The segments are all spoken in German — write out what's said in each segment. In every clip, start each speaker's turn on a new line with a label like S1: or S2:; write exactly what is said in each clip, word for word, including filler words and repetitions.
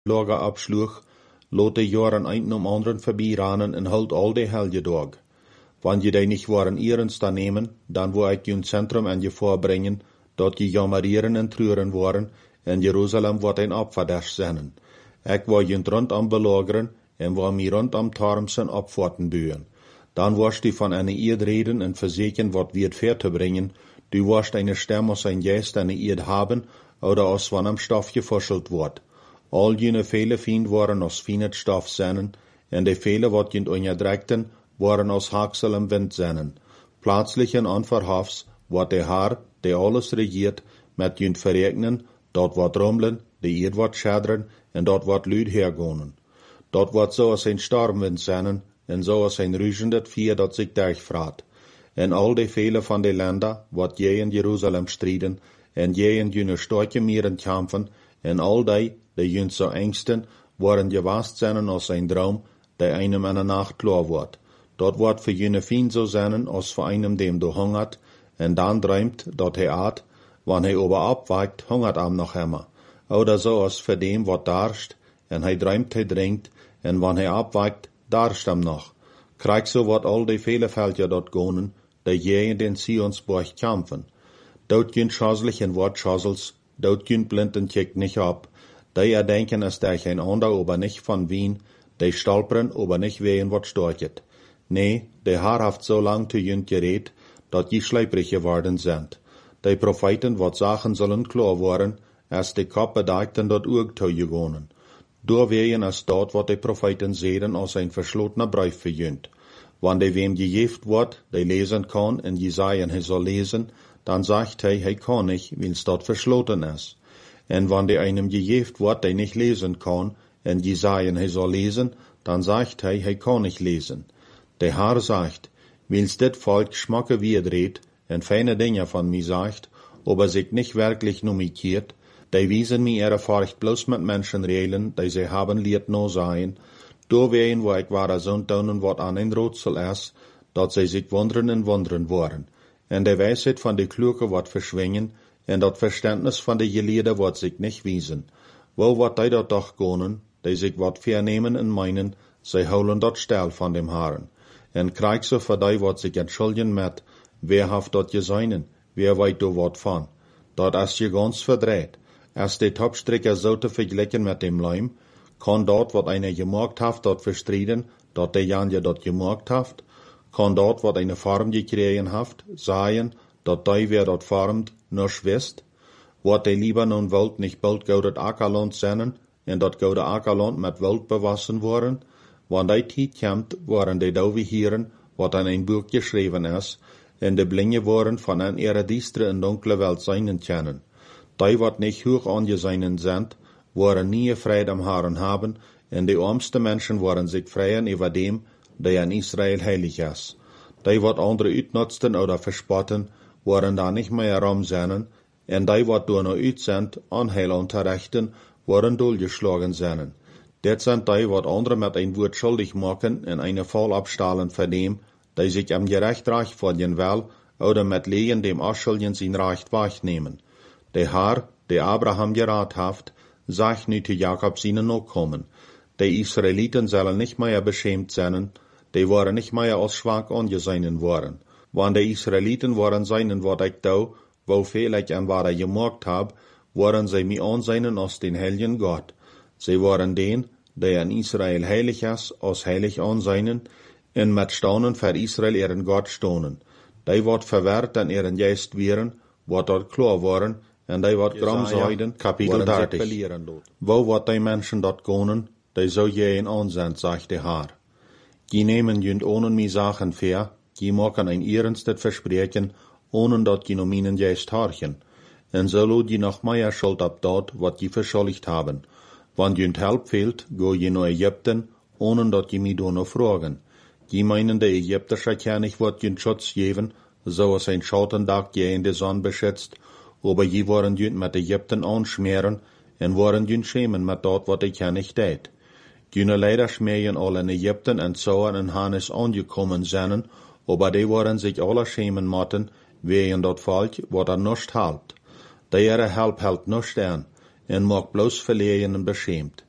S1: Lager absloeg, lot de jaren een om anderen voorbij ranen en hult al de helge dag. Wanneer je die niet waren ernst nemen, dan wil ik je een centrum aan je voorbrengen, dat je jammerieren en treuren waren, en Jeruzalem wordt een opverders zijn. Ik wil je rondom belageren, en wil mij rondom Tarmsen opvatten buien. Dan wirst du van eine Eed reden en verzekeren wat wir ver te brengen, du wirst eine stem aus ein Geist eine Eed haben, oder aus van am Stoff gefuschelt wordt. Al jene vele fiend waren aus finet Stoff zijn, en de vele wat jent onderdrekten, waren aus Haksel im Wind zijn. Plötzlich en onverhofs, wat de Haar, de alles regiert, met jent verregnen, dat wat rummelen, de Eed wat schaderen, en dat wat luid hergonen. Dat wat zo als een stormwind zijn, en zo als een ruischendet vier dat zich durchvraat. En al de vele van de landen, wat je in Jeruzalem strijden, en je in jene storke mieren kampen, en al die, die jent zo engsten, waren gewast zijn als een droom, die einem in de nacht klaar wordt. Dat wordt voor jene fien zo zijn, als voor einem dem du hungert, en dan drömt, dat hij aat, wanneer hij oberop waakt, hungert am noch immer. Oder zo als voor dem wat darst, en hij drömt, hij drinkt, en wanneer hij opwaakt, darst am noch. Krijg zo wat al die vele veldje dat gonen, die je in den Sionsborg kampen. Dood jent schazelig en wat schazels, dood jent blind en kijkt nicht op. Die er denken, als der geen ander ober nicht van wien, die stolperen ober nicht wehen wat storket. Nee, de Haar haft so lang te jent gereed, dat die schleiprig geworden sind. Die Propheten wat Sachen sollen klar worden, als de kop bedachten dat Urg toegegonen. Doorwegen als dat wat de Propheten zeden als een verslotener brief verjünt. Wanneer wem gejeft wordt, die lesen kan en Jesaja hij zal lezen, dan zegt hij, hij kan niet, wils dat versloten is. En wanneer einem gejeft wordt, die niet lezen kan, en Jesaja hij zal lezen, dan zegt hij, hij kan niet lezen. De Haar zegt, wils dit volk schmakke wierdreht, en fijne dingen van mij zegt, aber sich nicht wirklich nomikiert, die wiesen mir ihre Furcht bloß mit Menschen reelen, die sie haben liet no sein, doorwegen wo ik wahre zontonen wat an een roodsel is, dat zij zich wonderen en wonderen worden, en de wijsheid van de kluge wat verschwingen, en dat verständnis van de geleerden wat zich nicht wiesen. Wo wat die dat doch gonen, die zich wat vernemen en meinen, zij holen dat stel van dem Haaren, en krijg ze voor die wat zich entschuldigen met, wer haft dat geseinen, wer weet do wat van, dat is je ganz verdreht. Als de topstrikker zo te vergelijken met dem Leim, kan dat wat eine gemaakt haft dat verstrijden, dat de janje dat gemaakt haft, kan dat wat eine vorm gekregen haft, sagen, dat die wer dat vormt, nisch wist, wat de lieber nun wilt nicht bald goudet Ackerland zijn, en dat goude Ackerland met wild bewassen worden, wanneer die tijd komt, waren de dove hieren, wat in een boek geschreven is, en de blinde worden van een ihre diestere en donkere welt zijn kennen. Die wat nicht hoch angesehen sind, waren nie Freude am Haaren haben, en de armste Menschen waren sich freien über dem, der in Israel heilig ist. Die wat andere uitnutzten oder verspotten, waren da nicht mehr rum zijn, en die wat door no uit sind, Unheil unterrichten, waren doorgeschlagen zijn. Dit sind die wat andere met ein Wort schuldig machen en eine Fall abstahlen von dem, die sich am Gerecht recht verdienen will, oder mit Lehen dem Aschulden sein Recht wegnehmen. De Haar, de Abraham geraad haft, sagt nu te Jakob seine Nachkommen. De Israeliten sollen nicht mehr beschämt sein, die waren nicht mehr als schwach angesehen worden. Wann de Israeliten waren seinen, wat ich da, wo viel ich an wat ich gemacht hab, waren sie mir ansehen als den heiligen Gott. Sie waren den, der in Israel heilig ist, als heilig ansehen, en mit Staunen für Israel ihren Gott stonen. Die wat verwehrt an ihren Geist wären, wat dort klar waren, en die wat gram zeiden, kapitel dertig. Wo wat die Menschen dat gonen, die zo je in aanzend, zegt de Haar. Die nemen junt ohne mi Sachen ver, die maken ein ernstet verspreken, ohne dat die nominen geist harchen. En so lo die noch mehr schuld ab dat, wat die verschuldigt haben. Wann junt help fehlt, go je no Ägypten, ohne dat die mi dono fragen. Die meinen de Ägyptische König wat junt Schutz geben, so als ein Schotendach je in de Sonne beschützt, aber je waren junt met Ägypten anschmieren, en waren junt schämen met dat wat de König deed. June leider schmähen al in Ägypten en Zoan en Hannes angekommen zijn, aber die waren sich alle schämen motten, wegen dat Volk, wat er nicht halt. Der Help hält nicht an, en mag bloß verlegen en beschämt.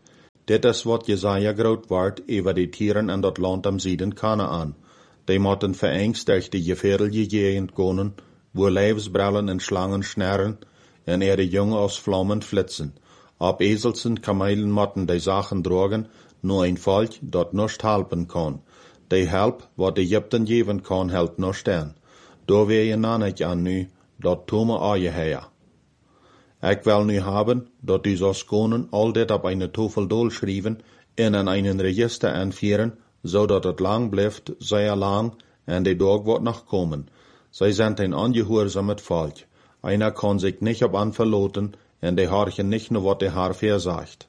S1: Dit is wat Jesaja groot wordt over die tieren in dat land am Zuiden Kanaan. Die moeten verengst durch die gefährliche Gegend gaan, wo Leibsbrellen en Schlangen schnarren, en ihre Junge aus Flammen flitzen. Ab Eselsen, Kamelen moeten die Sachen drogen, nur ein Volk, dat nicht helpen kann. Die Help, wat Ägypten geven kan, hält nicht an. Da wil je nanik an nu, dat tome aje her. Ik wil nu haben, dat u zoals konen al dit op eine Tafel dolschrijven en in einen Register anführen, zodat het lang blijft, sehr lang, en die Dag wordt nog komen. Zij zijn een ongehoorzamet Volk. Einer kann sich nicht op an verloten, en die harchen nicht nur wat de haar verzagt.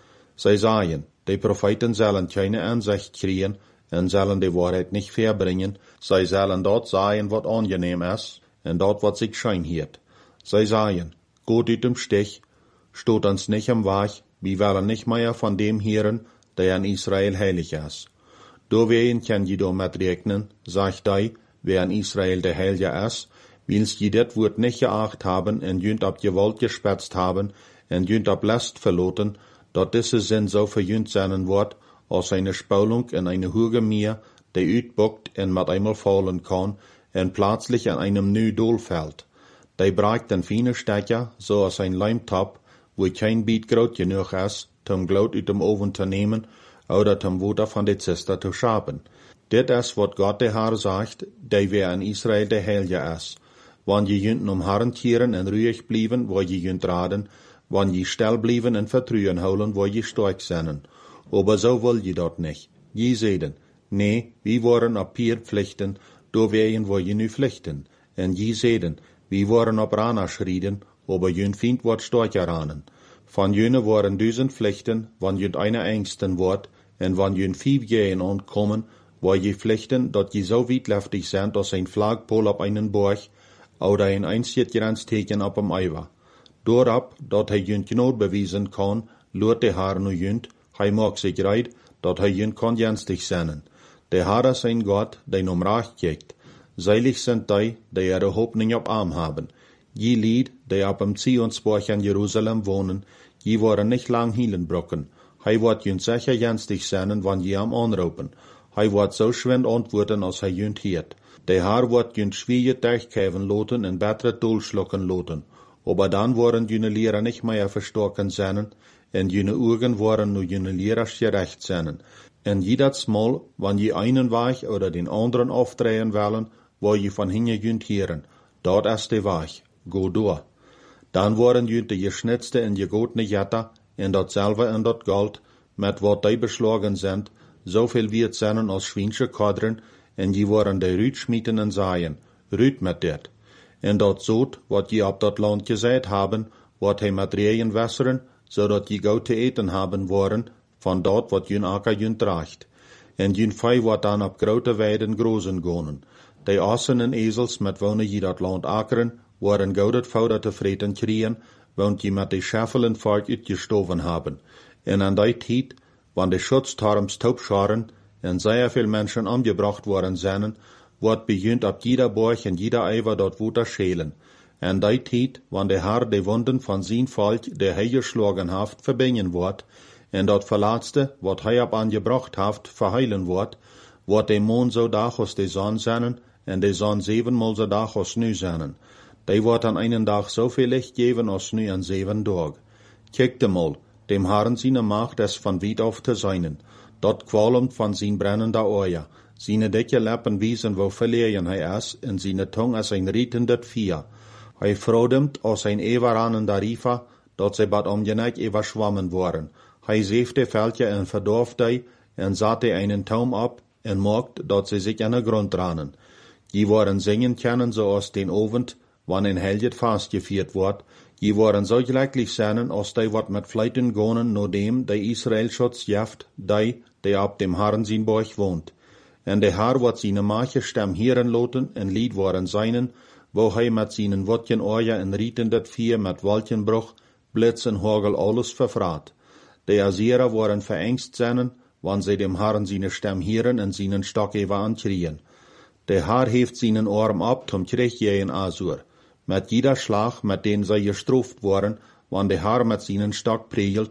S1: Zij sagen, die Propheten zullen keine Ansicht kriegen, en zullen die Wahrheit nicht verbringen, zij zullen dort sagen, wat angenehm is, en dort wat sich schein hiert. Zij sagen, Gott uit dem Stich, stoot uns nicht im Weg, wir wollen nicht mehr von dem hören, der in Israel heilig ist. Do wen kann je do met rekenen, sagt die, wer in Israel der Heilige ist, wils je dit Wort nicht geacht haben, en jünt ab Gewalt gespetzt haben, en jünt ab Last verloten, dat diese Sinn so verjünt seinen Wort, als eine Spulung in eine hohe Meer, die uitbuckt en mit einmal fallen kann, en plötzlich an einem nu Dol fällt. Die braucht den feine Stecker, so als ein Leimtop, wo kein Biet groot genug ist, zum Glut uit dem Oven zu nehmen, oder zum Water von der Zister zu schaben. Dit is wat Gott der Herr sagt, der wer in Israel der Heilige ist. Wann je jünt um Herren tieren en ruhig blieben, wo je jünt raden, wann je still blieben en vertrauen holen, wo je stark sind. Aber so will je dat nicht. Je seden, nee, wir waren op Pier pflichten, do wehen wo je nu pflichten. En je seden, wir waren op Rana schrieden, aber jün Feind wordt stärker ranen. Van jüne waren duizend pflichten, wann jünt eine Ängsten wordt, en wann jün vier Jähen ankommen, wo je pflichten, dat je so witleftig sind, als ein Flagpol op einen Borg, oder ein einziges Grenzteken op am Eiver. Doorab, dat hij jünt genoot bewijzen kan, loert de Haar nu jünt, hij maakt zich reit, dat hij jünt kan jenstig zijn. De Haar is ein Gott, die nom Recht kijkt. Seilig sind die, die ihre Hoffnung op Arm haben. Je Lied, die op dem Zionsborg in Jerusalem wohnen, je waren nicht lang Hielenbrocken. Hij wordt jünt sicher jenstig zijn, wann je am anroepen. Hij wordt so schwind antworten, als hij jünt hiert. De Haar wordt jünt schwierig durchkäven loten en bessere Dolschlucken loten. Aber dann waren jüne Lehrer nicht mehr verstorken zijn, en jüne Augen waren nur jüne Lehrers gerecht zijn. En jedes Mal, wann je einen Weg oder den anderen aufdrehen wollen, wo je von hinten jünt hieren. Dort ist der Weg. Go door. Dan waren jünt de geschnitzte en gegotene Jetter, en dat selber en dat Gold, met wat die beschlagen sind, zoveel wie het zijn als Schweinsche Kadren, en je waren de Rüt schmieden en sagen, Rüt met dit. En dat zoot, wat je op dat land gezet haben, wat hij met Regen wässeren, zodat je gauw te eten haben worden, van dat wat jün akker jün draagt. En jün vee wat dan op grote weiden grozen gonen. Die assen en ezels met wonen je dat land akkeren, waren gaudet fouder te vreten kriegen, want je met die Scheffel en Volk uitgestoven haben. En an die tijd, wann de Schutztarms taubscharen, en sehr viel Menschen umgebracht worden zijn, wordt begint op jeder Borg en jeder Eiver dort Wuter schelen. En die tijd, wann de Herr de Wunden van zijn Volk, der hij geschlagen haft, verbingen wordt, en dat verlaatste, wat hij op angebracht haft, verheilen wordt, wordt de Mond zo dag als de Zon zijn, en de Zon zevenmal zo dag als nu zijn. Die wordt an einen Tag so viel Licht geben als nu an sieben Tag. Kijkt mal, dem Herrn seine Macht es von weit auf zu seinen. Dort qualmt von sein brennender Euer. Seine dicke Lippen wiesen, wo verlegen hij is, en seine Tung als ein rietendet Vier. Hij frodemt als ein everanender Riefer, dat sie bad omgeneig überschwammen worden. Hij zeefte Veldje en verdorfte, en satte einen Taum ab, en mocht, dat sie sich an den Grund ranen. Die waren singen können, so aus den Ovent, wann ein Helget fastgeviert wordt, je waren so gleichlich zijn, als die wat met fleiten gonen, no dem, die Israel schutz jaft, die, die op dem Herrn zijn Borg woont. En de Herr wat seine Mache stem hieren loten, en lied waren seinen, wo hij met seinen wotjen oorja en rieten dat vier met wolkenbruch, blitz en hagel alles verfraat. De Assyrer waren verengst zijn, wann sie dem Herrn seine stem hieren en seinen Stock even ankrien. De Herr heeft seinen Arm ab, zum Kriegjeien Asur. Met jeder Schlag, met den zij gestraft worden, wann de Herr met seinen Stock pregelt,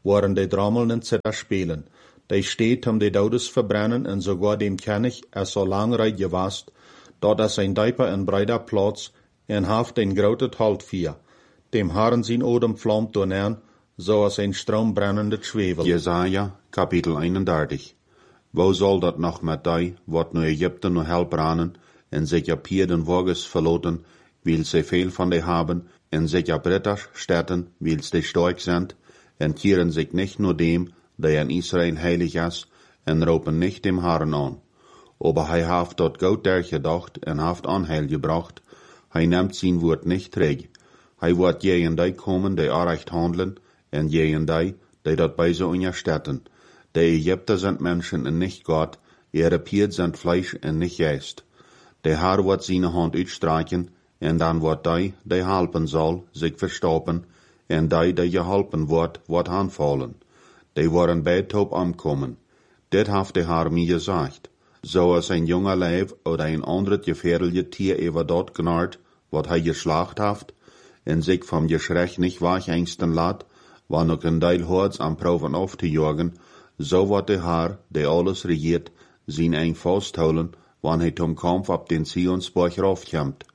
S1: waren die Drommeln Zither spelen. Die steht um die Daudes verbrennen en sogar dem König er so lang reit gewast, dort er sein Deiper en breider Platz en haft ein grotet Halt vier. Dem Herrn sin Odem flammt donern, so als ein Strom brennendet Schwefel.
S2: Jesaja, Kapitel eenendertig. Wo soll dat nog met die, wat nu Egypten nu help ranen, en zich op den Woges verloten, wil ze veel van die haben, en zich op Ritters städten, wil ze stark sind, en kehren sich nicht nur dem, der in Israel heilig is, en roepen nicht dem Herrn an. Aber hij haft dort gut durchgedacht en haft Anheil gebracht, hij nimmt sein Wort nicht träg. Hij wordt je en die komen, die aanrecht handelen, en je en die, die dat bij ze unterstetten. Die Ägypter sind Menschen en nicht Gott, ihre Pied sind Fleisch en nicht Geist. Der Herr wird seine Hand uitstreichen, en dan wird die, die helpen soll, sich verstoppen, en die, die geholpen wird, wird aanvallen. Die worden beid op ankommen. Dit heeft de Herr mir gesagt. So als ein junger Leib oder ein anderes gefährliche Tier über dort knarrt, wat hij geslacht haft, en sich vom Geschrech nicht wachängsten lat, wann ook een Deil Hords am Proben auf te jagen, so wird der Herr, der alles regiert, sein eng festholen, wann hij zum Kampf ab den Zionsberg raufkommt.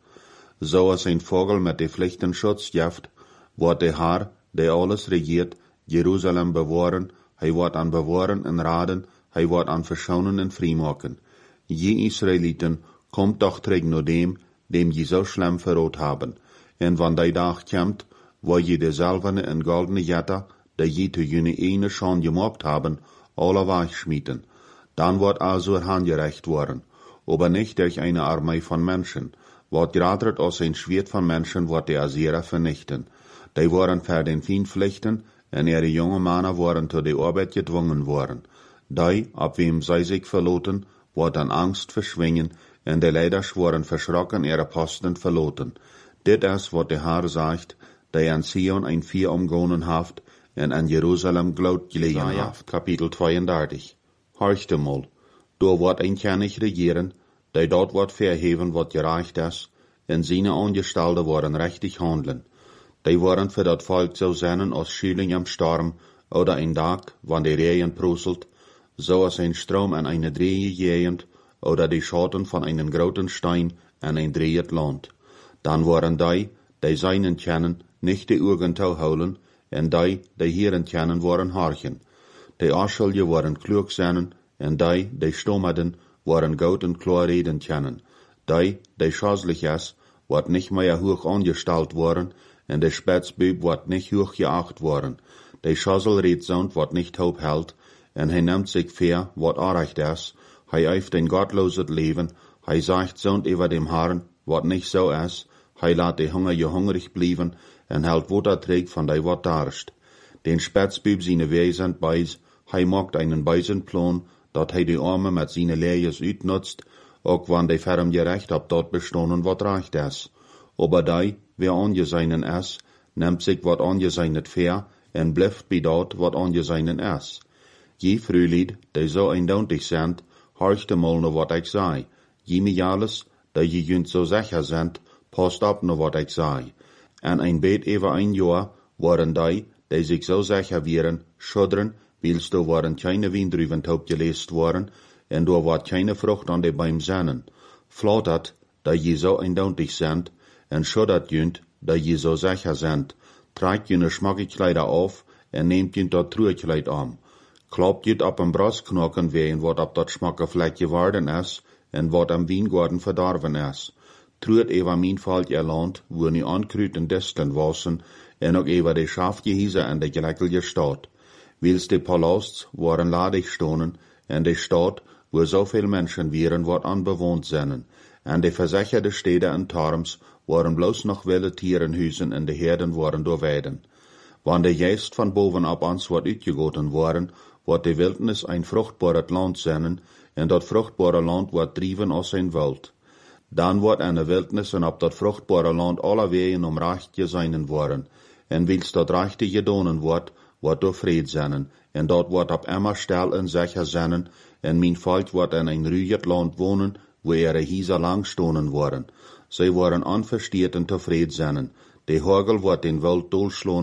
S2: So als ein Vogel mit de Pflichten Schutz jaft, wird der Herr, der alles regiert, Jerusalem bewahren, hij wird an bewahren en raden, hij wird an verschonen en vrijmaken. Je Israeliten, kommt doch terug naar dem, dem je so schlimm verrot haben. En wann die Dag kommt, wo je de silverne en goldene Jetta, die je zu jene ene schon gemacht haben, alle wegschmieden. Dann wird also handgerecht worden, aber nicht durch eine Armee von Menschen. Wat gradert aus ein Schwert von Menschen, wird die Assyrer vernichten. Die waren für den Feind pflichten, en ihre junge Männer waren zu der Arbeit gedwungen worden. Die, ab wem sie sich verloten, wird an Angst verschwingen, en die Leiders waren verschrocken ihre Posten verloten. Dit is wat der Herr sagt, der an Sion ein Vier umgonen haft, en an Jerusalem glaut gelegen haft. Kapitel zweiendertig. Horchte mal, do wird ein König regieren, der dort wird verheven, wat gerecht is, en seine Angestellte worden richtig handeln. Die waren für dat Volk so sennen als Schüling am Sturm, oder ein Tag, wann die Regen prusselt, so als ein Strom an eine Drehe gehend, oder die Schatten von einem großen Stein an ein drehet Land. Dann waren die, die seinen kennen, nicht die Augen zu holen, en die, die hieren kennen, waren horchen. Die Aschelje waren klug sennen, en die, die stommerden, waren gut und klar reden kennen. Die, die schaslich is, wat nicht mehr hoch angestellt worden, en de Spätzbub wat nicht hoch geacht worden. De Schasselredsound wat nicht hoop hält, en hij nimmt sich fair, wat aanrecht is, hij eift ein gottloset Leben, hij sagt sound über dem Herrn, wat nicht so is, hij laat de Hunger je hungrig blieben, en hält Wutter trägt von dei wat darst. Den Spätzbub seine Wesend beis, hij macht einen Beisenplan, dat hij die Arme mit seine Lejes uitnutzt, ook wann de ferm gerecht ab dort bestonen wat recht is. Aber die, wer angeseinen is, nimmt sich wat angeseinet fair, en bleft bei dort wat angeseinen is. Je Frühlid, die so eindeutig sind, horchte mal no wat ich sei. Je mich alles, die je jünt so sicher sind, passt ab no wat ich sei. En ein bet über ein Jahr waren die, die sich so sicher wären, schuddern, weil's da waren keine Windrüben taub gelest worden, en da war keine Frucht an de Baum sennen. Flattert, die je so eindeutig sind, en schuddert jünt, die je so sicher sind, tragt jene Schmackekleider auf, en nehmt jünt dat Truhekleid an. Klappt jüt ab am Brastknochen wehen, wat ab dat Schmackefleck geworden is, en wat am Weingarten verdorben is. Truht eva min Fall ihr Land, wo nie ankrüten Disteln wassen, en ook eva de Schafgehieser en de Geleckelje Stadt. Wils de Palasts waren ladig stonen, en de Stadt, wo so viel Menschen wären, wat anbewohnt sennen, en de versicherte Städte en Tarms waren bloß noch wilde Tierenhusen en de Herden waren doorweiden. Wann de Geist van bovenab ans wat uitgegoten waren, wat de Wildnis ein fruchtbares Land sennen, en dat fruchtbare Land wat driven aus sein Wald. Dan wordt aan de Wildnis en op dat fruchtbare Land alle wegen om recht geseinen worden, en wils dat rechte gedonen wordt, wordt door vrede sennen, en dat wordt op immer stel en sicher sennen, en mijn volk wordt in een ruiget Land wonen, wo ihre Hieser lang stonen worden. Zij worden onversteerd en tevreden sennen. De Hagel wordt den Wald doorschlonen,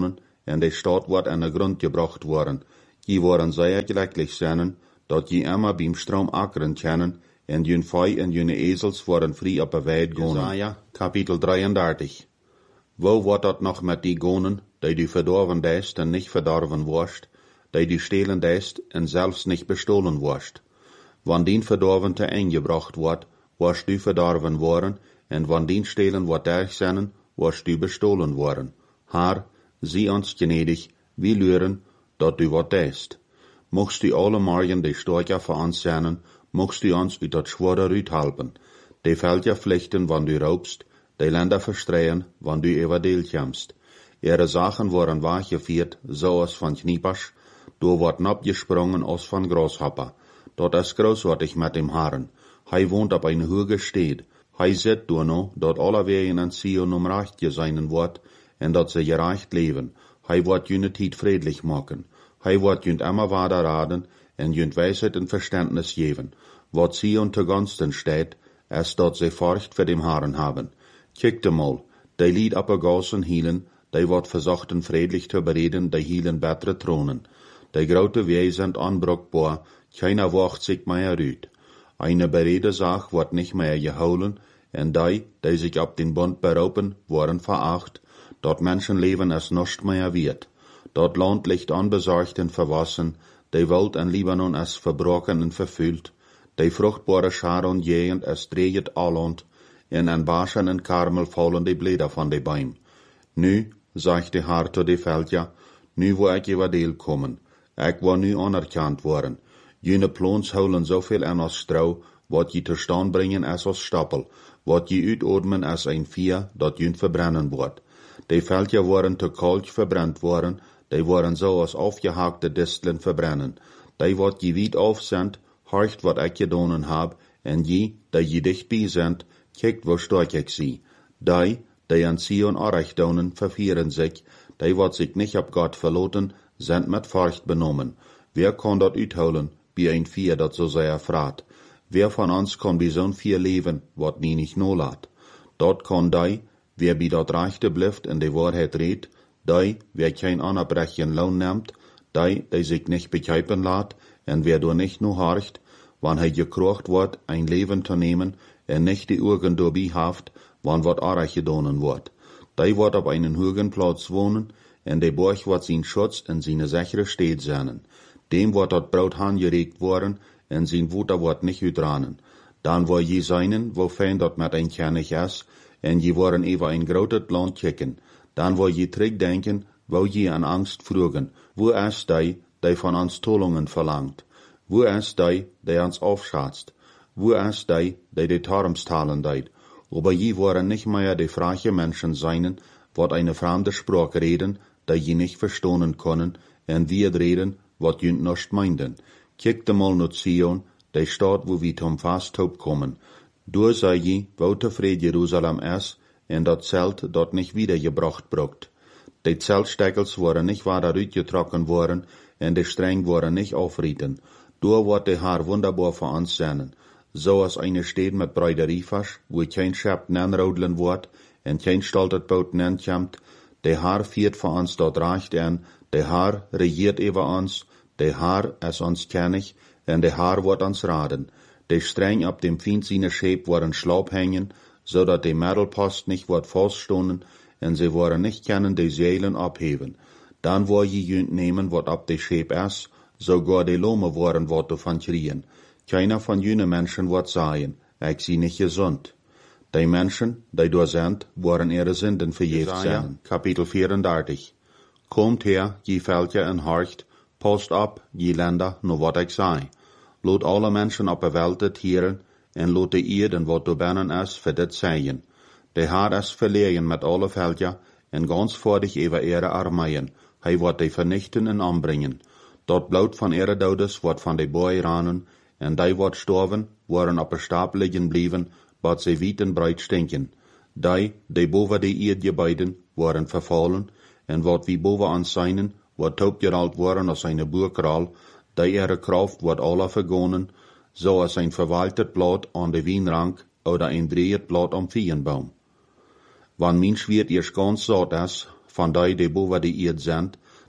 S2: en de stad wordt aan de grond gebracht worden. Je worden zeer glücklich zijn, dat je immer beim Strom ackeren kennen, en jun vee en jun ezels worden vrij op de weid gaan. Jesaja, kapitel drieëndertig. Wo wordt dat nog met die gonen, die du verdorven deist en niet verdorven worst, die du stelen deist en zelfs niet bestohlen worst? Wanneer dien verdorven te ingebracht wordt, worst du verdorven worden, en wanneer dien stelen wordt erg zijn, worst du bestohlen worden. Haar, zie ons gnädig, wie leren, dat du wat deist. Mocht du alle morgen de storja voor ons zijn, mocht du ons uit dat schwere uithelpen. De velja vlechten, wanneer du roopst, de länder verstreien, wanneer du over deel komst. Ihre Sachen worden weggevierd, zoals van kniepers, door wordt opgesprongen als van grashopper. Dat is großartig met dem Herren. Hij woont op een hoge steed. Hij zit door no, dat alle wegen en Sion om recht geseinen wordt, en dat ze gerecht leven. Hij wordt june tijd friedlich maken. Hij wordt junt immer wader raden, en junt wijsheid en verständnis geven. Wat Sion te gunsten steht, is dat ze furcht voor dem Herren haben. Kijkt mal, die lied op de gassen hielen, die wordt verzochten friedlich te bereden, die hielen betere tronen. Die grote wegen sind onbrukbaar, keiner wacht sich mehr uit. Eine berede Sache wordt nicht mehr gehouden, en die, die sich op den Bund beroepen, worden veracht, dat Menschenleben es nicht mehr wird. Dat Land ligt onbezorgd en verwassen, die Welt en Libanon is verbroken en vervuld, die fruchtbare Sharon jegend es dreigt alland, en an Bashan en Karmel vallen die Blätter van de Baum. Nu, sagt de Herr zu de Velja, nu wo ik over deel komen, ik wil nu anerkend worden. Jene plons houden zoveel in als strouw, wat je te stand brengen is als stappel, wat je uitodemen is een vier, dat jun verbrennen wordt. De Velja worden te koud verbrennt worden, die worden zo als afgehaakte distelen verbrennen. Die wat je wiet afzendt, horcht wat ik gedaan heb, en je, die je dichtbij zendt, kijkt wo sterk ik zie. Die, die aan Sion arrecht doen, vervieren zich, die wat zich niet op God verloten, zijn met furcht benomen. Wer kan dat uithouden, bij een vier dat zo zeer vraat? Wer van ons kan bij zo'n vier leven, wat nie niet nolaat? Dat kan die, wer bij dat rechte blijft en de waarheid redt, die, wer geen onoprechtjen loon neemt, die, die zich niet begrijpen laat, en wer door niet no horcht, wanneer hij gekrocht wordt, een leven te nemen, en nicht die Augen dabei haft, wann wat arg gedaan wordt. Die wordt op einen hogen plaats wohnen, en de borg wordt zijn schutz en zijn sichere steed zijn. Dem wordt dat brood aangereikt worden, en zijn woede wordt niet uitranen. Dan wil je zijn, wo fijn dat met een kennig is, en je worden even een groot land checken. Dan wil je terugdenken, wo je aan angst vroegen, wo is die, die van ons tolungen verlangt? Wo is die, die ons afschatst? Wo is die, die de Tarmstalen deed? Aber je worden nicht mehr die freie Menschen sein, wat eine fremde Sprache reden, die je nicht verstehen können, en wir reden, wat je nicht meinden. Kijkt mal naar Sion, die Stadt, wo wir zum Fasthoop kommen. Door sei je, wo tevreden Jerusalem is, en dat Zelt dat nicht wiedergebracht brucht. Die Zeltsteckels worden nicht weiter uitgetrokken worden, en de streng worden nicht aufrieten. Door wordt de Herr wunderbar für uns sein. So als eine Stadt mit Breideriefasch, wo kein Schap nenrodlen wordt, en kein stoltet Boot nenkommt, de Herr viert für uns dort recht an, de Herr regiert über uns, de Herr is ons kennig, en de Herr wordt ons raden. De streng op dem Fiend seine Scheep worden Schlaub hängen, so dat de Mittelpost nicht wordt feststonden, en sie worden nicht kennen de Seelen abheben. Dan wil je junt nemen wat op de Scheep is, sogar de Lome worden wat davon kriegen. Keiner von jene Menschen wird sagen, ich sie nicht gesund. Die Menschen, die dort sind, worden ihre Sünden verjährt sein. Kapitel vierunderdertig. Kommt her, je Völker en horcht, post ab, je Länder, nur wat ich sei. Lot alle Menschen op de Welt het hieren, en lot de Ierden wat du binnen is, für dit zeggen. De Herr is verlegen met alle Völker, en ganz vordig über ihre Armeien. Hij wordt die vernichten en aanbrengen. Dat bloed van ihre Dodes wordt van de boy ranen, en die wat storven, worden op een stapel liggen blijven, wat ze wiet en breit stinken. Die, die boven de Erdgebeiden, worden vervallen, en wat wie boven ons zijn, wordt opgerald worden als een boerkraal, die ihre Kraft wordt alle vergonnen, zoals een verwaltet blad aan de wijnrank, oder een dreht blad am Viehenbaum. Wann Mensch wird ihr ganz satt is, van die die boven de Erd sind,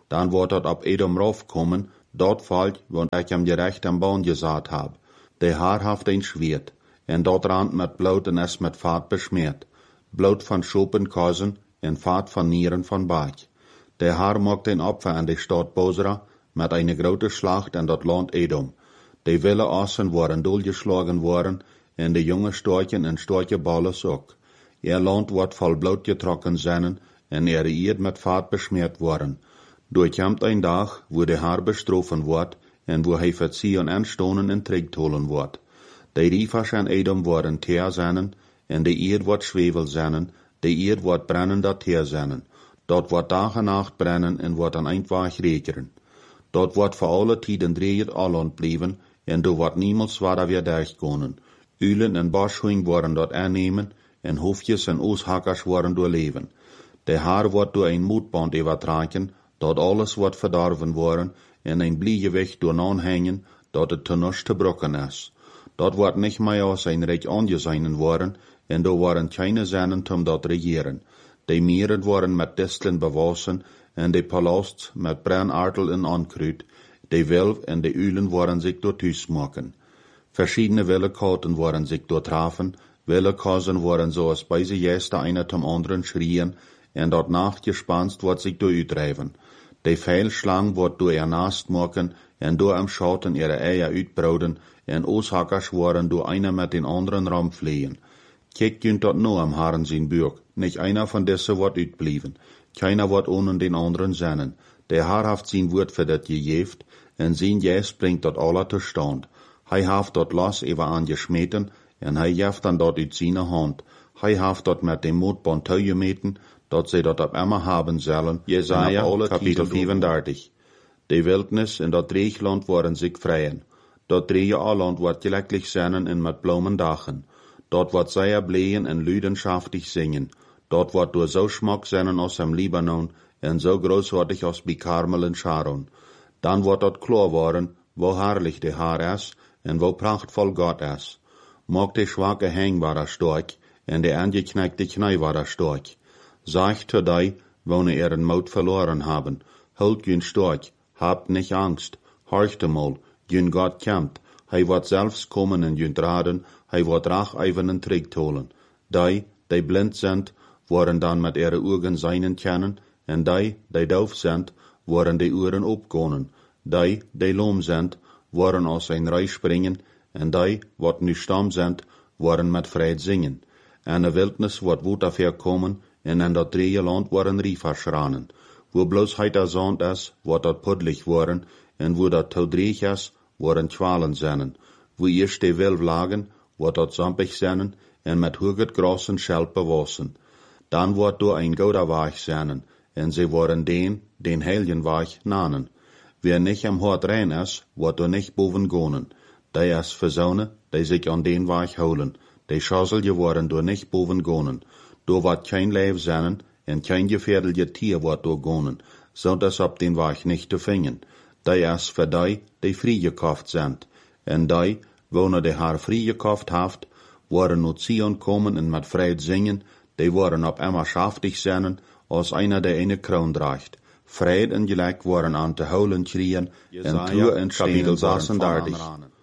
S2: dann wordt dat op Edom raufkommen, dort valt, want ik hem gerecht am Baum gesaat hab. De haar haft een Schwert, en dort rand met bloed en es met vaat besmeert. Bloed van schopenkozen en vaat van nieren van baak. De haar mocht een Opfer an de stad Bosra, met eine grote Schlacht en dat land Edom. De wilde assen waren doorgeslagen worden, en de jonge storchen en storcheballen ook. Ihr land wordt vol bloed getrokken zijn, en ihre eerd met vaat besmeert worden. Doorkomt een dag, wo de haar bestrofen wordt, en wo hij verziehen en stonen en terugtolen wordt. De riefers en Edom worden teer zijn, en de eerd wordt zwevel zijn, de eerd wordt brennen dat teer zijn. Dat wordt dag en nacht brennen en wordt een eindweg rekenen. Dat wordt voor alle tijden dreigend alland blijven, en do wordt niemals waar weer durchkomen. Ulen en boschhoing worden dat aannemen, en hoofdjes en ooshakkers worden doorleven. De haar wordt door een moedband overtraken, dat alles wordt verdorven worden, en een bliegewicht door aanhangen, dat het ten te brokken is. Dat wordt niet meer als een rijk aangezien worden, en do worden keine zinnen om dat regeren. De meren worden met distelen bewassen, en de palasts met brennartel en ankruid. De wilf en de ulen worden zich door thuis maken. Verschiedene willekaten worden zich doortrafen, willekazen worden zoals bij ze jeste eine zum anderen schrien, en dat nachtgespanst wordt zich door uitdrijven. De veilslang wordt door er naast maken, en door am Schauten ihre eier uitbrouden, en ooshakkers worden door einer met den anderen ram vliegen. Kijk junt dat no am Haaren zijn buik, nicht einer von desse wordt uitblieven. Keiner wordt ohne den anderen zennen. Der Haar haft zijn woord voor dat gegeeft, en zijn jes bringt dat alle te stand. Hij haft dat los even aangesmeten, en hij jeft dan dat uit zijn hand. Hij haft dat met dem moedband tuigemeten, dat zij dat op emmer haben zullen. Jesaja, kapitel vierendertig. De wildnis en dat dreegland worden zich vrijen. Dat dreege alland wordt gelekkelijk zijn en met bloemen dagen. Dort wordt zij bleien en luidenschaftlich zingen. Dort wordt door zo schmak zijn als am Libanon, en zo großartig als bij Karmel en Sharon. Dan wordt dat klar worden, wo herrlich de haar is, en wo prachtvol God is. Mag de schwache heng war stark, en de angeknackte knie war stark. Sagt zu die, wo ihren Mut verloren haben, hult jün stark, habt nicht Angst, horchte mal, jün Gott kämpft, hij wordt zelfs komen en jün raden, hij wordt rach even en terugtolen. Die, die blind sind, worden dan met ihre Augen seinen kennen, en die, die doof sind, worden die Ohren opkonen. Die, die loom sind, worden aus ein Reich springen, en die, wat nu stam sind, worden met vrijheid zingen. En de wildnis wordt woed afherkomen, en in dat dreie land worden riefers ranen. Wo bloos heit der zand is, wordt dat puddlich worden, en wo dat toudreig is, worden kwalen zennen. Wo eerst de wilf lagen, wordt dat zampig zennen, en met hooghet gras en schelp bewassen. Dan wordt door een gouda waag zennen, en ze worden den, den heiligen waag nanen. Wer nicht am hart rein is, wordt door nicht boven gonen. Die is verzonen, die zich aan den waag houden. Die schazelje worden door nicht boven gonen. Door wordt kein leef zennen, en kein gefährdelje tier wordt door gonen, zodat op den waag nicht te vingen. Die is voor die, die vrijgekocht sind. En die, wo de haar vrijgekocht haft, worden naar Zion komen en met vrijheid zingen, die worden op emmer schaftig zijn, als einer der eine kroon draagt. Vrijheid en gelijk worden aan te houden schreien, en toe en kapitel zesendertig.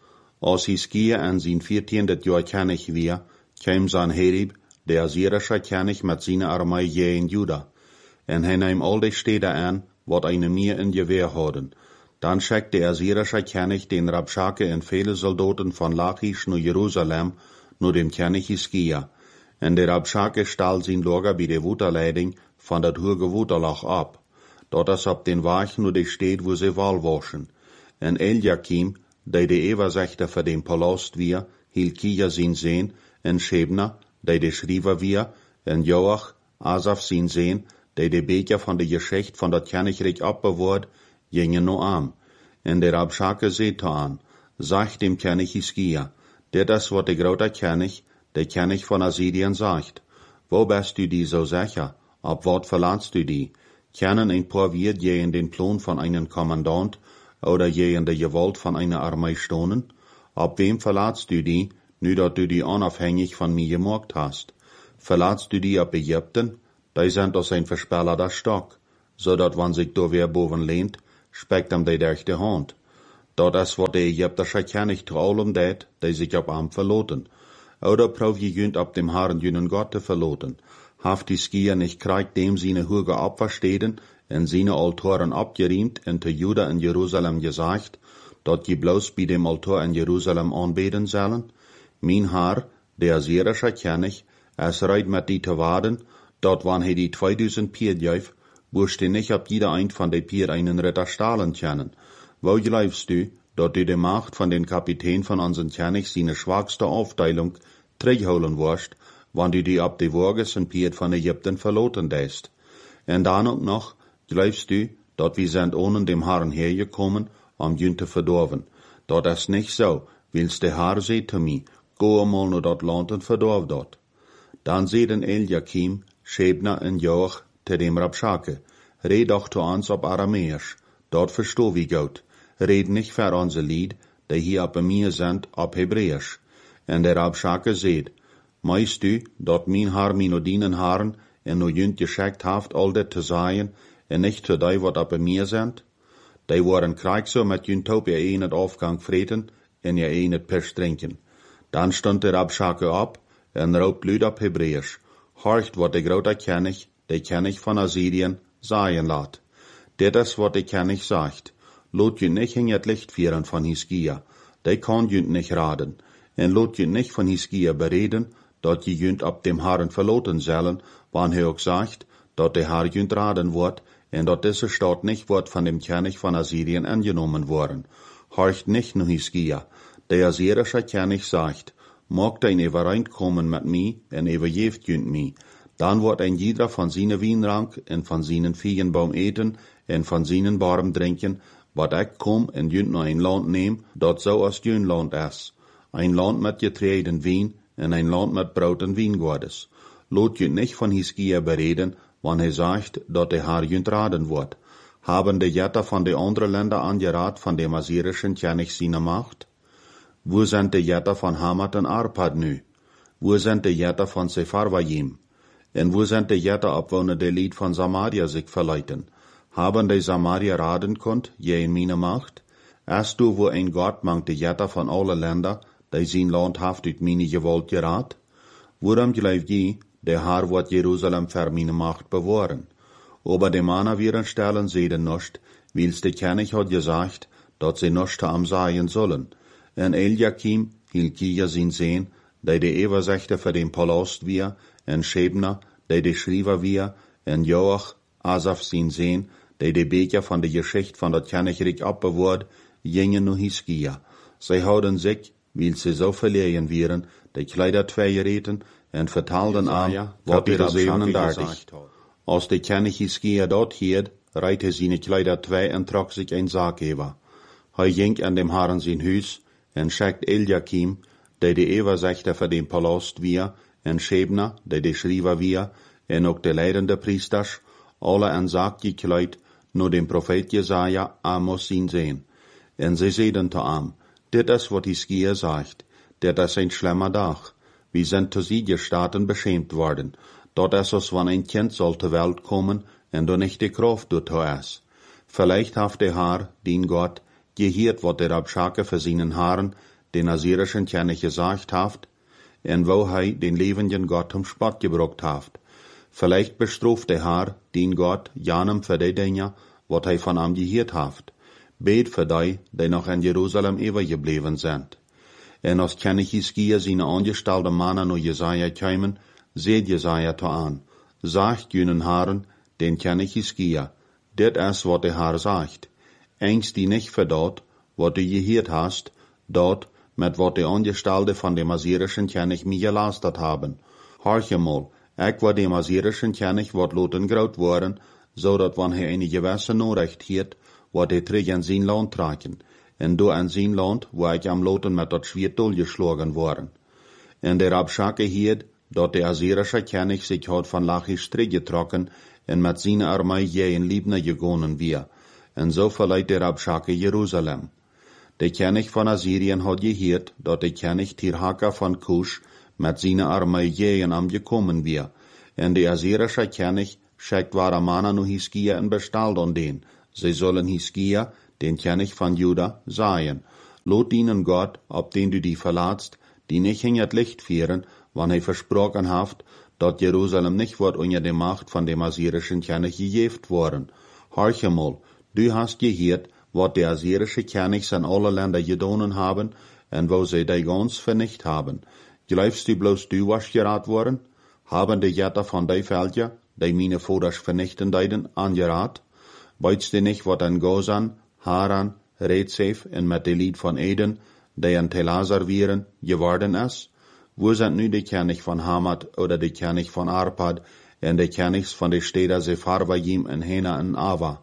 S2: Als Hiskia en zijn viertiende jaar kennig weer, kwam zijn herib, de Assyrische kennig met zijn armee je in Juda. En hij nam al die steden aan, wat eine meer in gewehr hadden. Dan schickte der Assyrische kennig den Rabschake en vele Soldaten van Lachish naar Jerusalem, nur dem kennig Hiskia. En de Rabschake stal zijn Lager bij de Waterleiding van dat hoge Waterlach ab. Dat is op den Waag nur de steed wo ze wal waschen. En Eliakim, die de Eversechter voor den Palast weer, Hilkia zijn zeen, en Shebna, die de Schriever weer, en Joach, Asaf zijn zeen, die de Beker van de Geschicht van dat Königreich abbewaard, gingen no aan. En de Rabschake zeet aan, sagt dem König Hiskia, dit is wat de grote König, de König von Assyrien sagt. Wo bist du die so sicher? Ab wat verlaatst du die? Kennen ein paar wir je in den Plan von einem Kommandant oder je in der Gewalt von einer Armee stonen? Ab wem verlaatst du die, nu dat du die unabhängig von mir gemacht hast? Verlaatst du die ab Ägypten? Die sind aus ein verspellerter Stock. zodat wanneer zich door weer boven leent, spekt hem de rechte hand. Dat is wat de Egyptische König te allem deed, die zich op hem verloten. Oder proef je junt op dem Herrn junen Gott te verloten. Haft die Skia nicht krijgt dem seine hoge Opfersteden en seine Altoren abgeriemt en te Juda en Jerusalem gesagt, dat je bloos bij dem Altor in Jerusalem aanbeden zullen? Mijn Herr, de Assyrische König, es reit met die te waden, dat wanneer hij die tweeduizend pier juif, woest hij niet op jeder eind van die pier einen Ritter stalen kennen. Wo geloofst du, dat du de Macht van den Kapitein van onze König seine schwachste Aufteilung terugholen wirst, wanneer du die op de Wagens en pier van Ägypten verloten deest? En dan ook nog, geloofst du, dat we zijn ohne dem Herrn hergekommen, om jun te verdorven? Dat is niet zo, wils de Herr zei te mij, go eenmaal naar dat land en verdorf dat. Dan zeiden Eliakim, Shebna en Joach te dem Rabshake, red doch to ons op Aramäisch, dat verstoh wie goed. Red nicht für onze Lied, die hier op mir sind, op Hebräisch. En der Rabshake zeid, meist du, dat mijn Herr mij no dienen Herren, en no junt geschickt haft al dit te zaaien, en nicht zu die wat op mir sind? Die waren krijgso met junt op je een het afgang vreten, en je een het pers drinken. Dan stond der Rabshake op, en roept luid op Hebräisch, horcht wat de grote König, de König van Assyrien, zaaien laat. Dit is wat de König zegt. Lot je nicht in het licht vieren van Hiskia, die kan junt nicht raden, en lot je nicht van Hiskia bereden, dat je junt op dem Herrn verloten zullen, wanneer hij ook zegt, dat de Herr junt raden wordt, en dat deze stad nicht wordt van dem König van Assyrien angenomen worden. Horcht nicht nu Hiskia, de Assyrische König zegt, mag dein overeenkomen met mij, en overgeeft junt mij. Dan wordt een jeder van zijn wienrank, en van zijn viegenbaum eten, en van zijn barm drinken, wat ik kom en junt naar een land neem, dat zo als jun land is. Een land met getreden wien, en een land met brood en wijngaardes. Lot junt nicht van Hiskia bereden, wanneer hij zegt, dat de Herr junt raden wordt. Haben de jetter van de andere Länder angeraad van dem Assyrischen König seine Macht? Wo sind de jetter van Hamat en Arpad nu? Wo sind de jetter van Sepharvaim? En wo sind de jetter opwonen de Lied van Samaria zich verleiten? Haben de Samaria raden konnt, je in meine Macht? Erst du, wo ein Gott mangt de jetter van alle Länder, die zijn land haft uit meine gewalt geraad? Waarom geloof je, de Herr wordt Jerusalem voor meine Macht bewahren? Aber de Manner wieren stellen zeiden nicht, wils de König hat gesagt, dat sie nicht am sein sollen. En Eliakim, Hilkia zijn Sehn, die de Übersechter für den Palast wir, en Shebna, die de Schreiber wir, en Joach, Asaf zijn Sehn, die de Beker van de Geschichte van dat Königreich abbewaard, gingen nu Hiskia. Zij houden zich, weil sie so verlegen wären, die Kleider tweegereten en vertaalden aan wat de zevenendertig gesagt hat. Als de König Hiskia dort hielt, reite seine Kleider twee en trok sich ein Sarg over. Hij ging an dem Herrn sein Huis, en schickt Eliakim, die de Übersechter für den Palast wir, en Shebna, die de Schreiber wir, en ook de leidende priesters, alle en Sarg gekleid, nur dem Prophet Jesaja, Amos zijn sehen. En sie zeiden te am, dit is wat Hiskia sagt, dit is ein schlimmer Dag. Wir sind zu Siegerstaaten beschämt worden. Dort ist es, wann ein Kind soll zur Welt kommen, und du nicht die Kraft dort ist. Vielleicht haft der Herr, den Gott, gehört, wat der Rabshake für seinen Herren, den Assyrischen König gesagt haft, und wo hei den lebenden Gott um Spott gebracht haft. Vielleicht bestraft der Herr, den Gott, janem für die Dinge, wat hei von ihm gehört haft. Bet für die, die noch in Jerusalem übergeblieben sind. En als König Hiskia seine angestellte Männer nur Jesaja kämen, seht Jesaja to an, sagt jenen Herren, den König Hiskia, dit is wat der Herr sagt. Ängst die nicht für dort, wat du gehört hast, dort, mit wat die Angestellte von dem Assyrischen König mir gelastet haben. Horche mal, ich war dem Assyrischen König wat loten graut worden, so dat wann er eine gewisse Nachricht hiert, wat er träg in sein Land tragen, en du in sein Land, wo ich am Loten mit dat Schwert geschlagen worden. En der Rabshake hiert, dat der Assyrische König sich hat von Lachish zurückgetrokken en mit seiner Armee je in Libna gegangen wir, en so verleiht der Rabshake Jerusalem. Der König von Assyrien hat gehört, dat der König Tirhaka von Kusch mit seiner Armee je in am gekommen wir, en der Assyrische König schickt wahre Mana nu Hiskia en bestalt on den. Sie sollen Hiskia, den König von Juda, sagen. Lot ihnen Gott, ob den du die verlatst, die nicht in das Licht führen, wann er versprochen haft, dort Jerusalem nicht wird unter der Macht von dem assyrischen König gejeft worden. Horche mal, du hast gehört, wat der assyrische König an alle Länder gedonen haben, en wo sie die ganz vernicht haben. Glaubst du bloß du was gerat worden? Haben die Jätter von die Völker, die meine Vaters vernichten deiden, angerat? Weißt du nicht, wat an Gozan, Haran, Rezef en met de Lied von Eden, die an Telasar vieren, geworden ist? Wo sind nu die König von Hamad oder die König von Arpad en die Königs von de Städter Sepharvaim en Hena en Ava?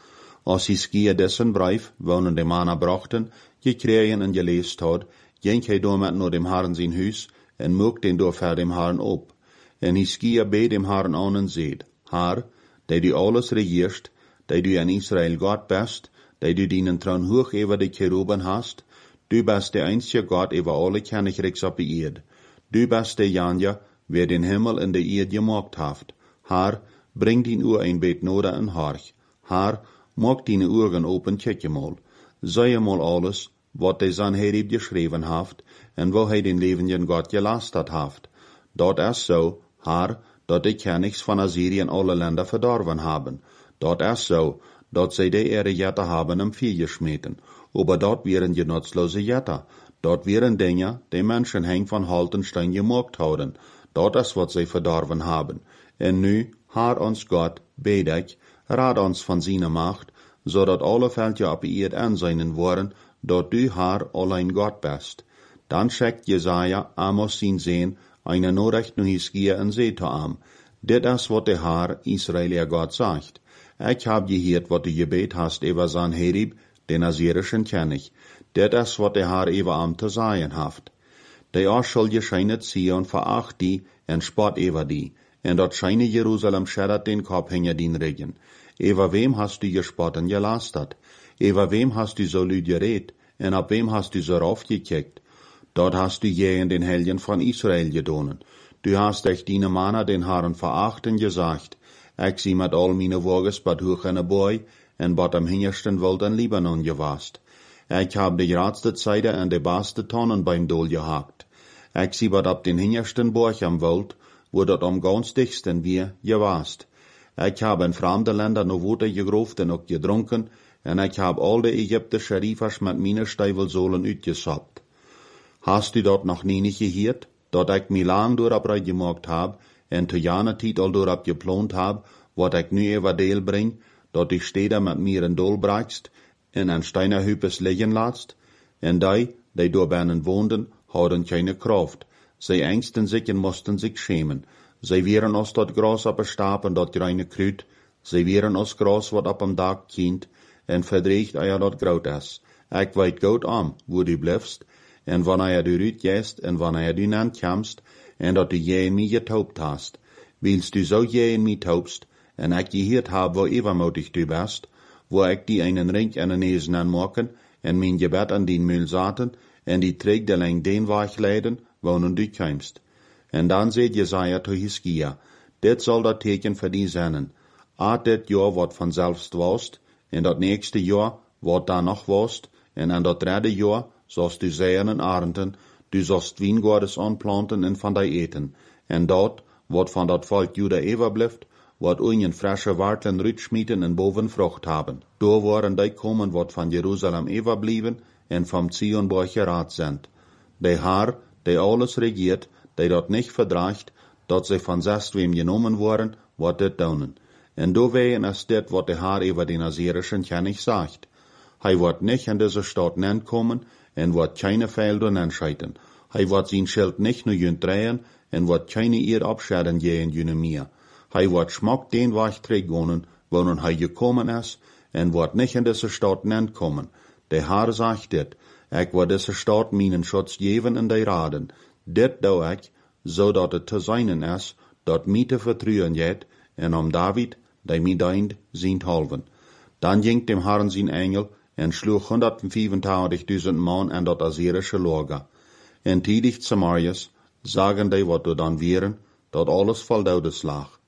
S2: Als Hiskia dessen Brief, wonen de Mana brachten, gekregen en geleest had, ging hij door met naar dem Herrn zijn huis, en mocht den door ver dem Herrn op. En Hiskia beet dem Herrn aan en zeid, Herr, die du alles regierst, die du in Israel Gott bist, die du deinen Thron hoch über die Cheruben hast, du bist der einzige Gott über alle Königreichs auf der Erde. Du bist der Janja, wer den Himmel in der Erde gemacht haft. Herr, bring din Uhr ein Bet noda en horch. Herr, mag deine Augen open, kijk mal. Sei mal alles, wat de Sanherib geschreven haft, en wo hij den levenden Gott gelastet haft. Dort ist so, Herr, dat die Königs von Assyrien alle Länder verdorben haben. Dort ist so, dat zij de ihre Jätter haben am Vieh geschmeten. Aber dort wären die nutzlose Jätter. Dort wären Dinge, die Menschen heng von Haltenstein gemacht haben. Dort ist, wat sie verdorben haben. En nu, Herr uns Gott, bed ich, rat uns von seiner Macht, so dat alle Völker auf Erde anseinen worden, dat du, Herr, allein Gott bist. Dann schickt Jesaja, Amos sin Sehen, eine Nachricht nu Hiskia en Setaam. Dit is wat der Herr, Israel, ihr Gott sagt. Ich hab gehört, wat du gebet hast über Sanherib, den assyrischen König. Dit is wat der Herr über am zu sagen haft. Der auch soll gescheinet Zion veracht die, en spott über die. En dort scheine Jerusalem schädert den Kopf hinter den Regen. Über wem hast du gespott und gelastet? Über wem hast du so lüd geredet? En ab wem hast du so raufgekickt? Dort hast du je in den Helden von Israel gedonen. Du hast echt deine Mana den Herren verachten gesagt. Ich sie mit all meine Woges bad hoch in a Boy, en bad am hingersten Wald in Libanon gewast. Ich hab die gradste Zeide en de beste Tonnen beim Dol gehakt. Ich sie bad ab den hingersten Borch am Wald, wo dort am ganz dichtsten wir gewast. Ich hab in fremde Länder no Water gegruft en auch gedrunken, en ich hab all de ägyptische Riefers mit meine Steifelsohlen utgesappt. Hast du dort noch nie nicht gehört, dort ich mi lang durch abreit gemacht hab, en zu jana Tiet all durch abgeplant hab, wat ich nu über Deel bring, dort ich Städter mit mir in Dol brachst, en an Steinerhüpes liegen latst, en die, die dort binnen wohnden, hadden keine Kraft. Sie ängsten sich und mussten sich schämen. Sie wären aus dort Gras ab Stab und dort grüne Krüt, sie wären aus Gras, wat ab am Tag kind, en verdreigt eier dort graut is. Ich weit gut am, wo du bleibst, en wann eier du rüt gehst, en wann eier du nan kamst, en dat du je in mi getaubt hast. Willst du so je in mi taubst, en ich gehört hab, wo übermutig du bist, wo ich die einen Ring an den Nesen anmachen, en mein Gebet an den Müll saten, en die trägt der lang den Weich leiden, wo nun du kämst. En dann seht Jesaja zu Hiskia, dit soll dat Teken für die sein. A dit Jahr wat von selbst wost, en dat nächste Jahr wat da noch wost, en an dat dritte Jahr sollst du säen en arenden, du sollst Wiengordes anplanten en van die eten. En dort, wat van dat Volk Juda overblieft, wat unjen frische Wartlen rütschmieten en boven Frucht haben. Do waren die kommen, wat van Jerusalem overblieben, en vom Zionborg gerat sind. Der Herr, der alles regiert, der dort nicht verdracht, dat sie von selbst wem genommen worden, wat dit daunen. En do wehen es dit, wat der Herr über den assyrischen König sagt. Hij wird nicht in diese Stadt nennt kommen, en wird keine Felder entscheiden. Hij wird sein Schild nicht nur jünt drehen, en wird keine ihr abscheren je in jüne mir. Hij wird schmack den Weg trägonen, wo nun hij gekommen ist, en wird nicht in diese Stadt nennt kommen. Der Herr sagt dit, ich wird diese Stadt meinen Schutz geben in der Raden. Dit dau ich, so dat het te seinen is, dat mi te vertrouwen jet, en om David, der mi deint, sind halven. Dann ging dem Herrn sein Engel, en schlug hundertfünfundvierzigtausend Mann an dat assyrische Lager. En tiedig Samarias, sagen die wat du dann wären, dat alles voll Daudes lag.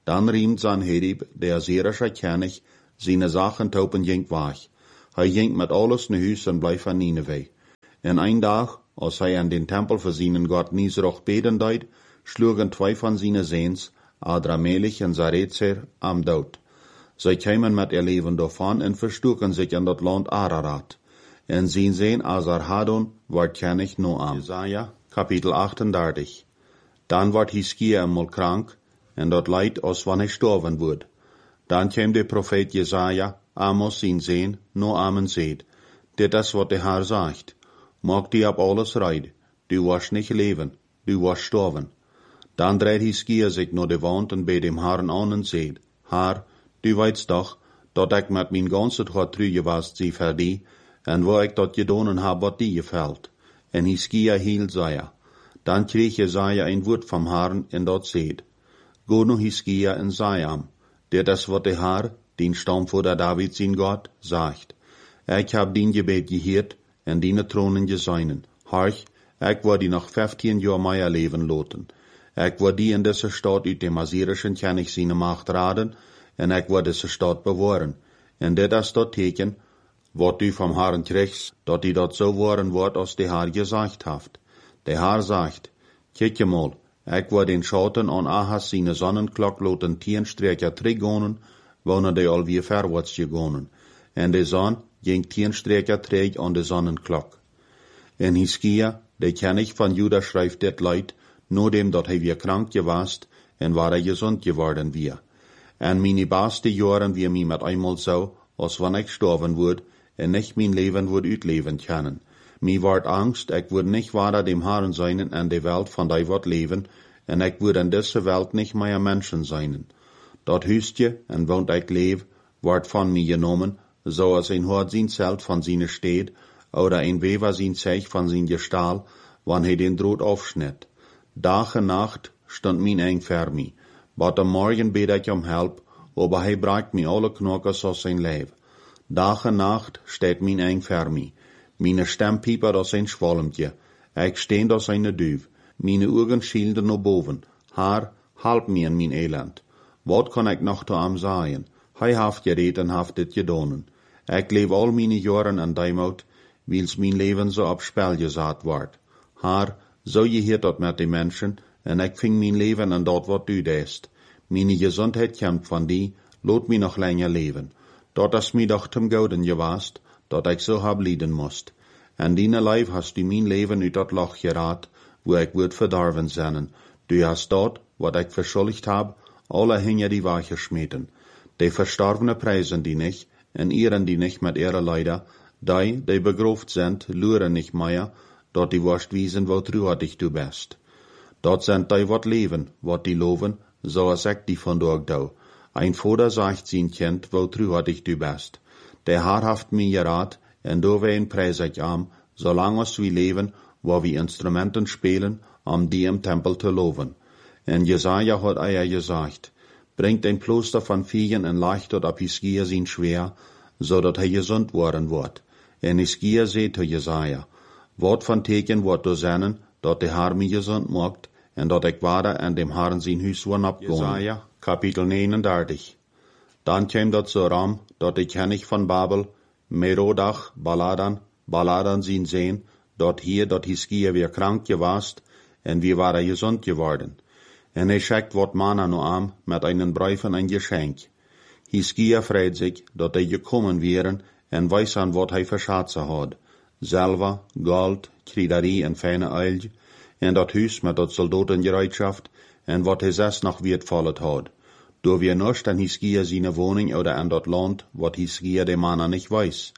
S2: Dan riemt Sanherib, der Syrische König, seine Sachen taupen jenk weg. Hij jenk met alles naar huis en blijft van Nineveh. En een dag, als hij aan den Tempel voor zijn God Nisroch beden deed, schlugen twee van zijn Seens, Adramelech en Sarezer, am dood. Zij kwamen met ihr leven davon en verstoken zich in dat land Ararat. En zijn Seen Asarhaddon wordt König Noam. Jesaja, kapitel achtendertig. Dan wordt Hiskia eenmaal krank, en dat leidt als wanneer hij sterven wordt. Dan kwam de profeet Jesaja, Amos zijn Seen, Noam en zeid, dit is wat de Heer zegt, maak die op alles reid, du was niet leven, du was sterven. Dan dreid Hiskia zich naar de wand en bij dem Herrn aan en zeid, Heer, du weet toch, dat ik met mijn ganse hart true was zie voor die, en waar ik dat gedonen heb wat die gefällt. En Hiskia hield Jesaja. Dan kreeg Jesaja een woord van Herrn en dat zeid, go nu Hiskia en zei hem, dit is wat de Heer, den stamvader David zijn God, zegt. Ik heb dien gebed gehoord en die tronen gezeinen. Harch, ik wil die nog vijftien jaar meer leven laten. Ik wil die in deze stad uit dem Assyrischen König zijn macht raden, en ik wil deze stad bewaren. En dit is dat teken, wat u vom Herrn krijgt, dat die dat zo worden wordt als de Heer gezegd heeft. De Heer zegt, kijk je mal, ik wil den Schatten aan Ahas zijn sonnenklok laten tien streker teruggaan, wanneer die alweer verwaarts gegaan. En de zon ging tien streker terug aan de sonnenklok. En Hiskia, de König van Juda, schrijft dit leid, nadat dat hij weer krank gewast en waar hij gezond geworden weer. En mijn beste jaren weer mij met eenmaal zo, als wanneer ik sterven word, en nicht mijn leven word uitleven können. Mij wordt angst, ik word niet waarder dem Herrn zijn en de Welt van die wordt leven, en ik word in deze Welt niet meer Menschen zijn. Dat huisje, en woont ik leef, wordt van mij genomen, zoals een hoort zijn zelt van zijn steed, oder een wever zijn zeeg van zijn gestal, wanneer hij den Droht aufschnitt. Dag en nacht stond mijn eng voor mij, but am morgen bid ik om help, aber hij brengt mij alle knokkers aus zijn lijf. Dag en nacht steht mijn eng voor mij. Meine stem piepert als een schwalmtje. Ik steend als een duif. Meine ogen schielden naar boven. Haar, help mij in mijn elend. Wat kan ik nog te hem zeggen? Hij heeft gereed en heeft dit gedonen. Ik leef al mijn jaren aan Dijmout, wils mijn leven zo op spel gezet wordt. Haar, zo je hier dat met de mensen, en ik ving mijn leven aan dat wat u deest. Mijn gezondheid komt van die, laat mij nog langer leven. Dat is mij doch zum Gouden geweest, dat ik zo heb lijden moest. En diene lijf hast u mijn leven uit dat loch geraad, wo ik word verdorven zijn. Du hast dat, wat ik verschuldigd heb, alle hinger die weggesmeten. De verstorvene prijzen die nicht, en ihren die nicht met ihre Leider, die, die begroofd sind, luren nicht mehr, dat die worst wiesen, wat truhartig du bist. Dat sind die wat leven, wat die loven, zoals ik die vandaag doe. Ein Vater sagt zijn kind, wat truhartig du bist. Der Herr haft mir geraad, en door wij prijs ik am, zolang als we leven, waar we instrumenten spelen, om die im Tempel te loven. En Jesaja hat eier gesagt, bringt ein Kloster van Viegen en leicht dort ab Hiskia zijn schwer, zodat hij gezond worden wordt. En Hiskia zei te Jesaja, wat van teken wordt door zennen, dat de Herr mij gezond maakt, en dat ik waarde en dem Herrn zijn huis worden opgaan. Jesaja, kapitel negenendertig. Dan kwam dat zo ram, dat de König van Babel, Merodach, Baladan, Baladan zien zijn, dat hier dat Hiskia weer krank gewast, en wir waren gezond geworden. En hij schickt wat Manna nu aan, met einen Brief en een geschenk. Hiskia freut sich, dat hij gekommen wären, en weiß an wat hij verschatsen had. Silber, Gold, Kriederie en fijne Eilj, en dat huis met dat soldatengereitschaft, en wat hij zes nog wertvollet had. Door wir nicht an Hiskia seine Wohnung oder an dat Land, wat Hiskia de Manna nicht weiß.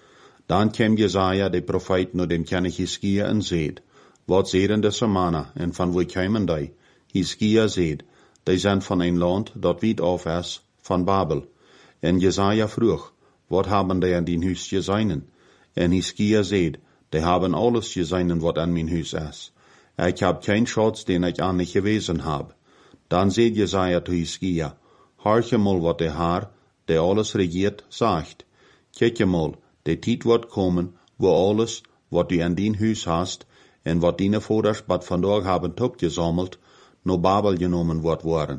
S2: Dan kwam Jesaja, de Prophet, nur dem König Hiskia en zeid, wat zeiden deze Manna, en van wo kwamen die? Hiskia zeid, die zijn van een land, dat weit af is, van Babel. En Jesaja vroeg, wat haben die an din huis gezeinen? En Hiskia zeid, die haben alles gezeinen, wat an mijn huis is. Ik heb kein Schatz, den ik aan niet gewezen heb. Dan zeid Jesaja zu Hiskia, harche mal wat de Herr, der alles regiert, sagt. Kijk mal, de tijd wordt komen, wo alles, wat du an din huis hast, en wat dine vaders bad vandaag haben topgesammelt, no Babel genomen wordt worden.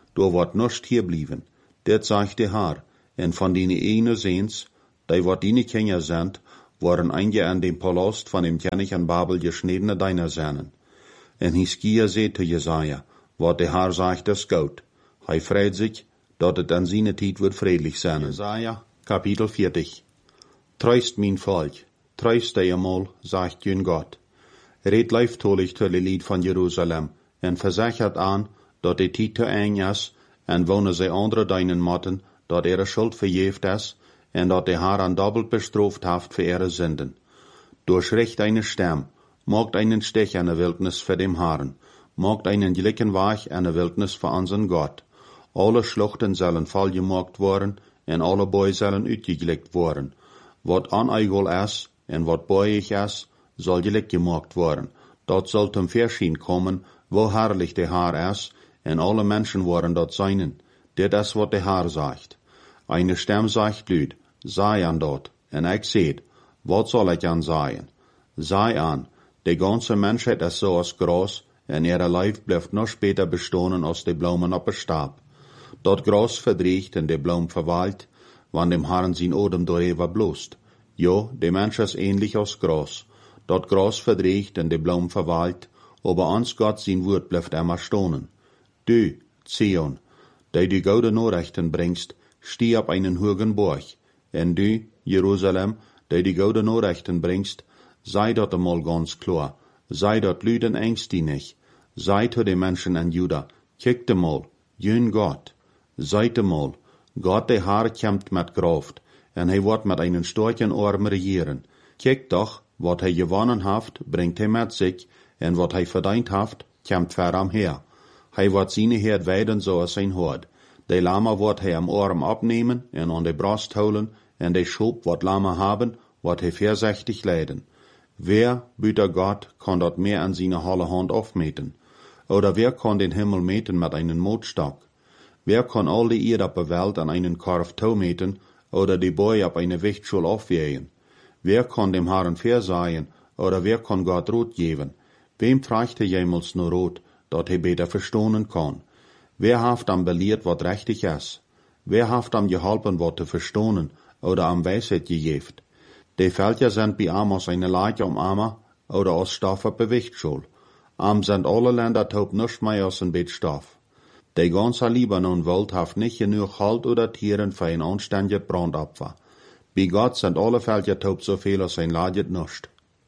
S2: du wordt nust hier blijven. Dit zegt de Haar, en van die ene zeens, die wat die Kinder sind, worden einige an dem Palast von dem König an Babel geschniedene Deiner seinen. En Hiskia zei te Jesaja, wat de Haar zegt is goed. Hij freut sich, dat het an seine tijd wird friedlich sein. Jesaja, Kapitel vierzig. Treust mein Volk, treust die einmal, sagt jün Gott. Red leiftolig zu de Lied van Jerusalem, en verzekert aan, dat de tijd te eng is, en wonen zij andere deinen matten, dat ihre Schuld verjeft is, en dat de Haar an doppelt bestraft haft für ihre Sünden. Durchricht eine Stem, macht einen Stich an der Wildnis für dem Haaren, macht einen glicken Weg an der Wildnis für unseren Gott. Alle Schluchten sollen vollgemacht worden, en alle Bäume sollen uitgeglikt worden. Wat aneigel is, en wat beuig is, soll gelikt gemacht worden. Dat soll zum Verschien kommen, wo herrlich der Haar is, en alle Menschen worden dat seinen. Dit is wat der Haar sagt. Eine Stem sagt Lüd, sei an dort, en ik seht, wat soll ich an sagen? Sei an, de ganze Menschheit is so als Gras, en ihre Leif blijft noch später bestonen als de Blumen op de Stab. Dat Gras verdriecht en de Blum verwalt, wann dem Herrn sein Odem dorever blost. Jo, de Mensch is ähnlich als Gras. Dat Gras verdriecht en de Blum verwalt, aber ans Gott sein Wort blijft immer stonen. Du, Zion, die du gute Nachrichten bringst, steh auf einen hohen Berg. En du, Jerusalem, die du gute Nachrichten bringst, sei dort einmal ganz klar. Sei dort Lüden ängstlich. Sei zu den Menschen in Juda. Kickt einmal, jün Gott. Seid einmal, Gott der Herr kämpft mit Kraft, en hij wordt mit einen starken Arm regieren. Kickt doch, wat hij gewonnen haft, bringt hij mit sich, en wat hij verdient haft, kämpft ver am her. Hij wordt seine Herd weiden zoals zijn hoort. De Lama wordt hij am Arm abnehmen en an de Brust holen, en de Schub wat Lama haben, wordt hij voorzichtig leiden. Wer, büter Gott, kann dat mehr an seine holle Hand aufmeten? Oder wer kann den Himmel meten mit einen Motstock? Wer kann all die Erde op der Welt an einen Korf Tau meten, oder die Bäume op eine Wichtschul aufwehen? Wer kann dem Herrn versagen, oder wer kann Gott Rot geben? Wem fragt er jemals nur Rot, dat hij beter verstonen kann? Wer haft am belehrt, wat richtig is? Wer haft am geholpen, wat te verstonen, oder am Weisheit gegeft? Die Völker sind bei am aus eine Leiche um Arme, oder aus Stoff op der Wichtschul. Am sind alle Länder taub nichts mehr aus dem Bett Stoff. Die ganze Libanon-Welt haft nicht genug Halt oder Tieren für ein anständiges Brandopfer. Bei Gott sind alle Völker taub so viel als ein Ladet nicht.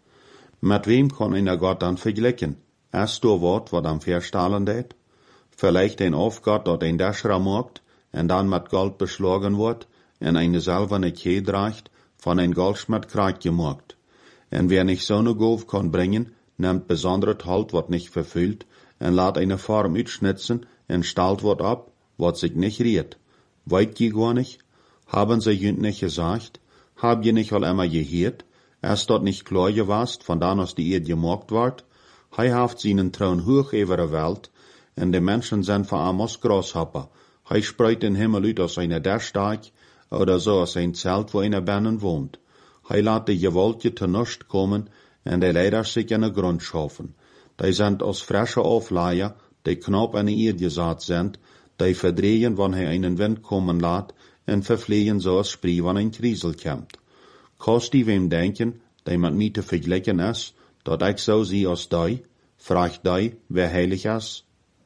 S2: Mit wem kann einer Gott dann vergleichen? Ist du Wort, wat am Verstahlen det? Vielleicht ein Aufgott, dat ein Däscherer macht, en dann mit Gold beschlagen wird, en eine silberne Kette reicht, von ein Goldschmied Kreuz gemacht. En wer nicht so ne Gof kann bringen, nimmt besondere Halt, wat nicht verfüllt, en laat eine Form uitschnitzen, en stalt wat ab, wat sich nicht riet. Weit je gar nicht? Haben sie jünd nicht gesagt? Hab je nicht all immer gehört? Ist dort nicht klar gewast, von dann aus die Erde gemacht ward? Hei haft seinen Thron hoch über der Welt, en de Menschen sind von am als Grashopper. Hei spreit den Himmel uit aus einer Dachsteig, oder so aus ein Zelt, wo einer Binnen wohnt. Hei laat de Gewaltje te Nust kommen, en de Leider sich in den Grund schaffen. Die sind aus frische Aufleier, die knapp an die Erde gesaat sind, die verdrehen, wann hij einen Wind kommen laat, en verfliehen so als Spree, wann ein Kriesel kommt. Kost die wem denken, die mit mir te vergleichen is, dat ik so zie als die, fragt die, wer heilig is?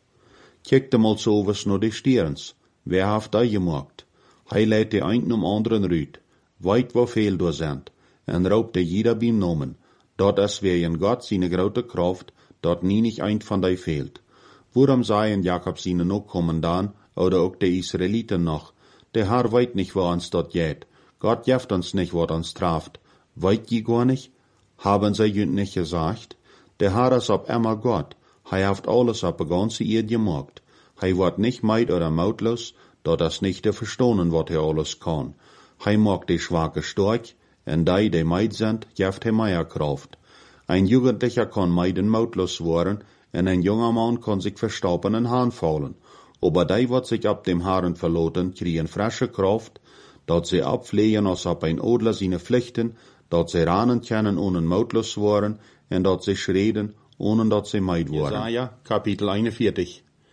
S2: Kijkt mal so was nur die Stierens, wer haft die gemacht? Hij leidt die einen um anderen ruit, weit wo viel do sind, en raubt de jeder beim Nomen. Dat is wer in Gott seine grote Kraft, dat nie nicht ein von die fehlt. Warum seien Jakob seine noch kommen dann, oder auch die Israeliten noch? Der Herr weit nicht, wo uns dort geht. Gott jeft uns nicht, wo uns traft. Weit je gar nicht? Haben sie jünd nicht gesagt? Der Herr ist ab immer Gott. Hij haft alles ab der ganze Erde gemacht. Hij wird nicht meid oder mautlos, dat das nicht te verstonen, wat er alles kann. Hij macht die Schwache stark, en die, die meid sind, jeft hij mehr Kraft. Ein Jugendlicher kann meiden mautlos worden, en ein junger Mann kann sich verstauben en Hahn fallen. Aber die, wat sich ab dem Herrn verloten, kriegen frische Kraft, dat sie abflehen als ab ein Adler seine Pflichten, dat sie ranen können, ohne mautlos worden, en dat sie schreden, ohne dat sie meid worden. Jesaja, Kapitel einundvierzig.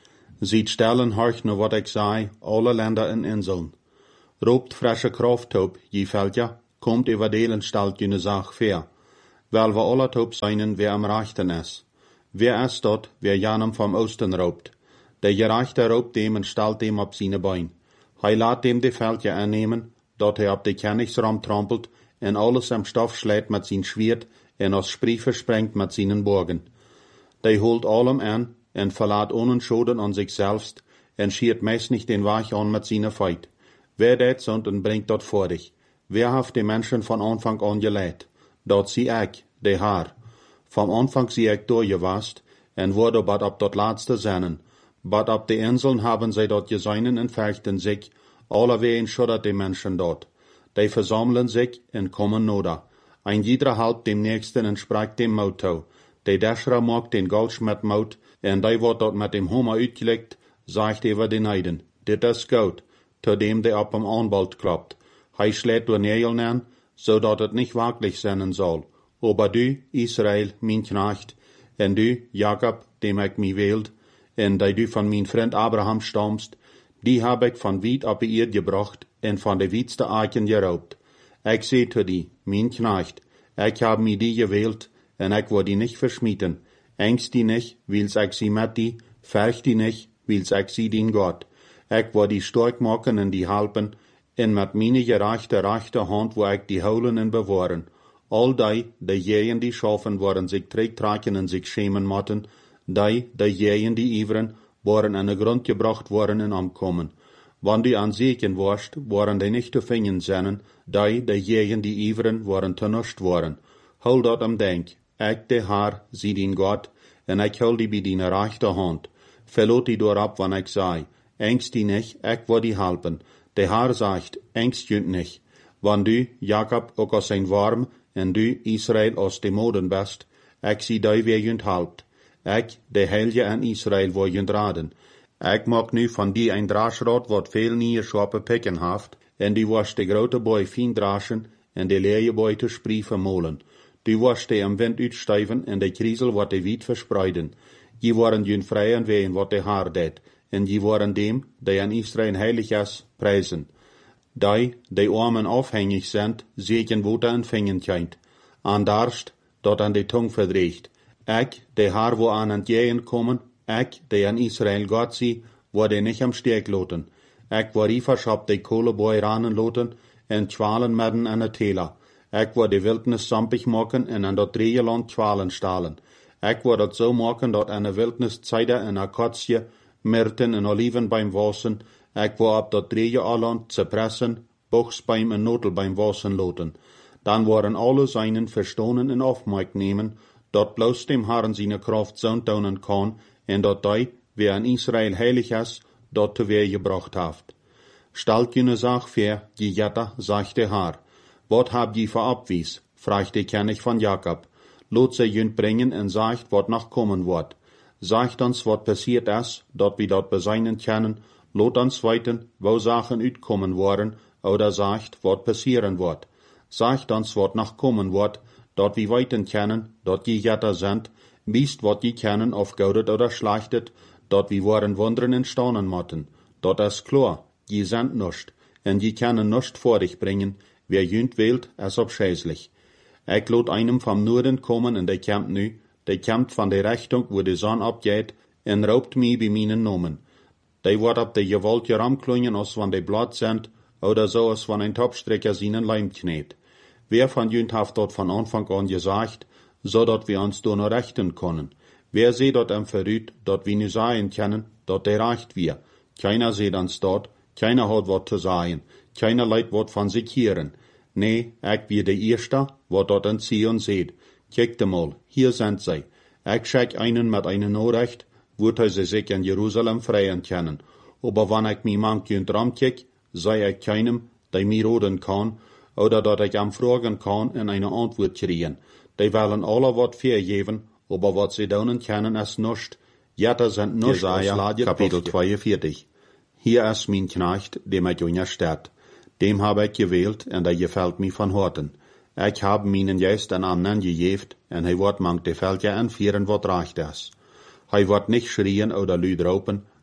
S2: Ziet stellen horch naar wat ik zei, alle länder en inseln. Roept frische kraft op, je veldja, komt over delen stelt je zaak ver. Wel we alle op zijn, wer am rechten is. Wer is dat, wer Janem vom Osten roopt? De gerechte roopt dem en stelt dem op zijn bein. Hij laat dem de veldje aannemen, dat hij op de kennigsram trampelt en alles am stof slijt met zijn schwert en als spree versprengt met zijn borgen. De holt allem aan en verlaat onenschoden aan zichzelf en schiert meist niet den Weg an met zijn feit. Wer dat zond en brengt dat voor dich? Wer heeft de mensen van aanvang aan geleid? Dat zie ik, de Haar. Vom Anfang zie ik doorgewast en wurde bad op dat laatste zennen. Bad op de inseln haben zij dat gezeinen en vechten zich, allerween schuddert de mensen dort. Die versammeln sich en kommen noda. Ein jeder halt dem nächsten en spreekt dem Mout toe. De Deschra maakt den Goldschmied Mout en die wordt dat met dem Homer uitgelegt, zegt over den Heiden. Dit is goud, to dem de op hem aanbald klapt. Hij schlägt door Nägel an, zodat het nicht wirklich sein soll. Aber du, Israel, mein Knecht, en du, Jakob, dem ik mich wählt, en die du von mein Freund Abraham stammst, die hab ik van wied op de eerd gebracht en van de wiedste Eichen geraubt. Ik seh zu die, mein Knecht, ik hab mich die gewählt, en ik word die nicht verschmieten. Ängst die nicht, wils ik sie met die, fürcht die nicht, wils ik sie dien Gott. Ik word die stark maken en die helpen, en met meine gerechte rechte hand wo ik die houden en bewaren. Al die, die jeën die schaffen, worden zich terugtrekken en zich schämen moeten. Die, die jeën die iveren, worden aan de grond gebracht worden en omkomen. Wanneer die aan zeken worst, worden die niet te vinden zijn. Die, die jeën die iveren, worden te nust worden. Hou dat am denk. Ik, de Haar, zie dien God, en ik hou die bij die rechte hand. Verloot die doorop, wanneer ik zei. Ängst die nicht, ik word die helpen. De Haar zegt, ängst je nicht. Wanneer du, Jakob, ook als zijn warm, en du, Israel, als de moden best, ik zie die weer junt helpt. Ik, de Heilige en Israel, word junt raden. Ik maak nu van die een draasrad wat veel nieuwe schape pikken heeft, en die was de grote boy fien draschen, en de leie boy te spree vermolen. Die was de am wind uitstuiven, en de kriezel wat de wiet verspreiden. Die waren jun vrij en ween wat de Haar deed, en die waren dem, die aan Israel heilig is, prijzen. Die, die armen afhängig zijn, zeken wote en vingen schijnt. Aan darst, dat aan de tong verdreigt. Ik, de Haar wo aan het jeën komen, ik, die aan Israel God zie, worde niet am sterk loten. Ik word riefers op de koleboy ranen loten, en tjwalen medden aan het tela. Ik word de wildnis sampig maken en aan dat drieë land tjwalen stalen. Ik word het zo maken dat aan de wildnis zijde en akatsie, myrten en oliven beim wassen, ik word op dat drieë land zepressen, bochsbeim en notelbeim wassen loten. Dan worden alle zijnen verstonen en afmaak nemen, dat bloos dem Herren zijn kracht zo'n tonen kan, en dat die, wie aan Israel heilig is, dat teweer gebracht heeft. Stelt je zaak ver, die jetta, zegt de Haar. Wat heb je voor abwies? Vraagt de König van Jakob. Laat ze junt brengen en zegt wat nog komen wordt. Zegt ons wat passiert is, dat we dat bezijnen kennen. Laat ons weten, wo Sachen uitkomen worden, oder zegt wat passieren wordt. Zegt ons wat nog komen wordt, dat we weten kennen, dat je jetta zijn, biest wat je kennen of goudet oder schlechtet, dat we worden wonderen en staunen moeten. Dat is klar, je zijn nust, en je kennen nust voor dich brengen, wer junt wählt, is abscheißlich. Ik laat einem vom Norden komen en die kämpt nu, die kämpt van de Richtung, wo de zon opgeht, en raubt mij bij mijn nomen. Die wordt op de gewoltje ramklungen, als van de blad sind, oder so als van een topstrekker zijn Leim kneet. Wer van junt heeft dat van Anfang an gesagt, zodat we ons door rechten können? Wer seht dat am verrüht, dat we nu sagen können, dat der recht wir? Keiner seht ons dat, keiner hat wat zu sagen, keiner leidt wat van sich hören. Nee, ik wie de Erste, wat dat in Zion seht. Kijkt mal, hier sind sie. Ik schick einen mit einer Nachricht, wird er sich in Jerusalem freien können. Aber wenn ich mi mank junt ramkijk, sei ich keinem, der mir roden kann, oder dat ich am fragen kann en eine Antwort kriegen. Die wollen alle wat vergeben, aber wat sie daunen können is nust. Jette sind nust. Jesaja, Kapitel zweiundvierzig. Hier ist mein Knecht, dem ich untersteht. Dem habe ich gewählt, en der gefällt mir von Horten. Ich habe meinen Geist an anderen gegeben, en hij wordt mank de Völker anführen, wat recht is. Hij wordt nicht schrien oder lüd ropen,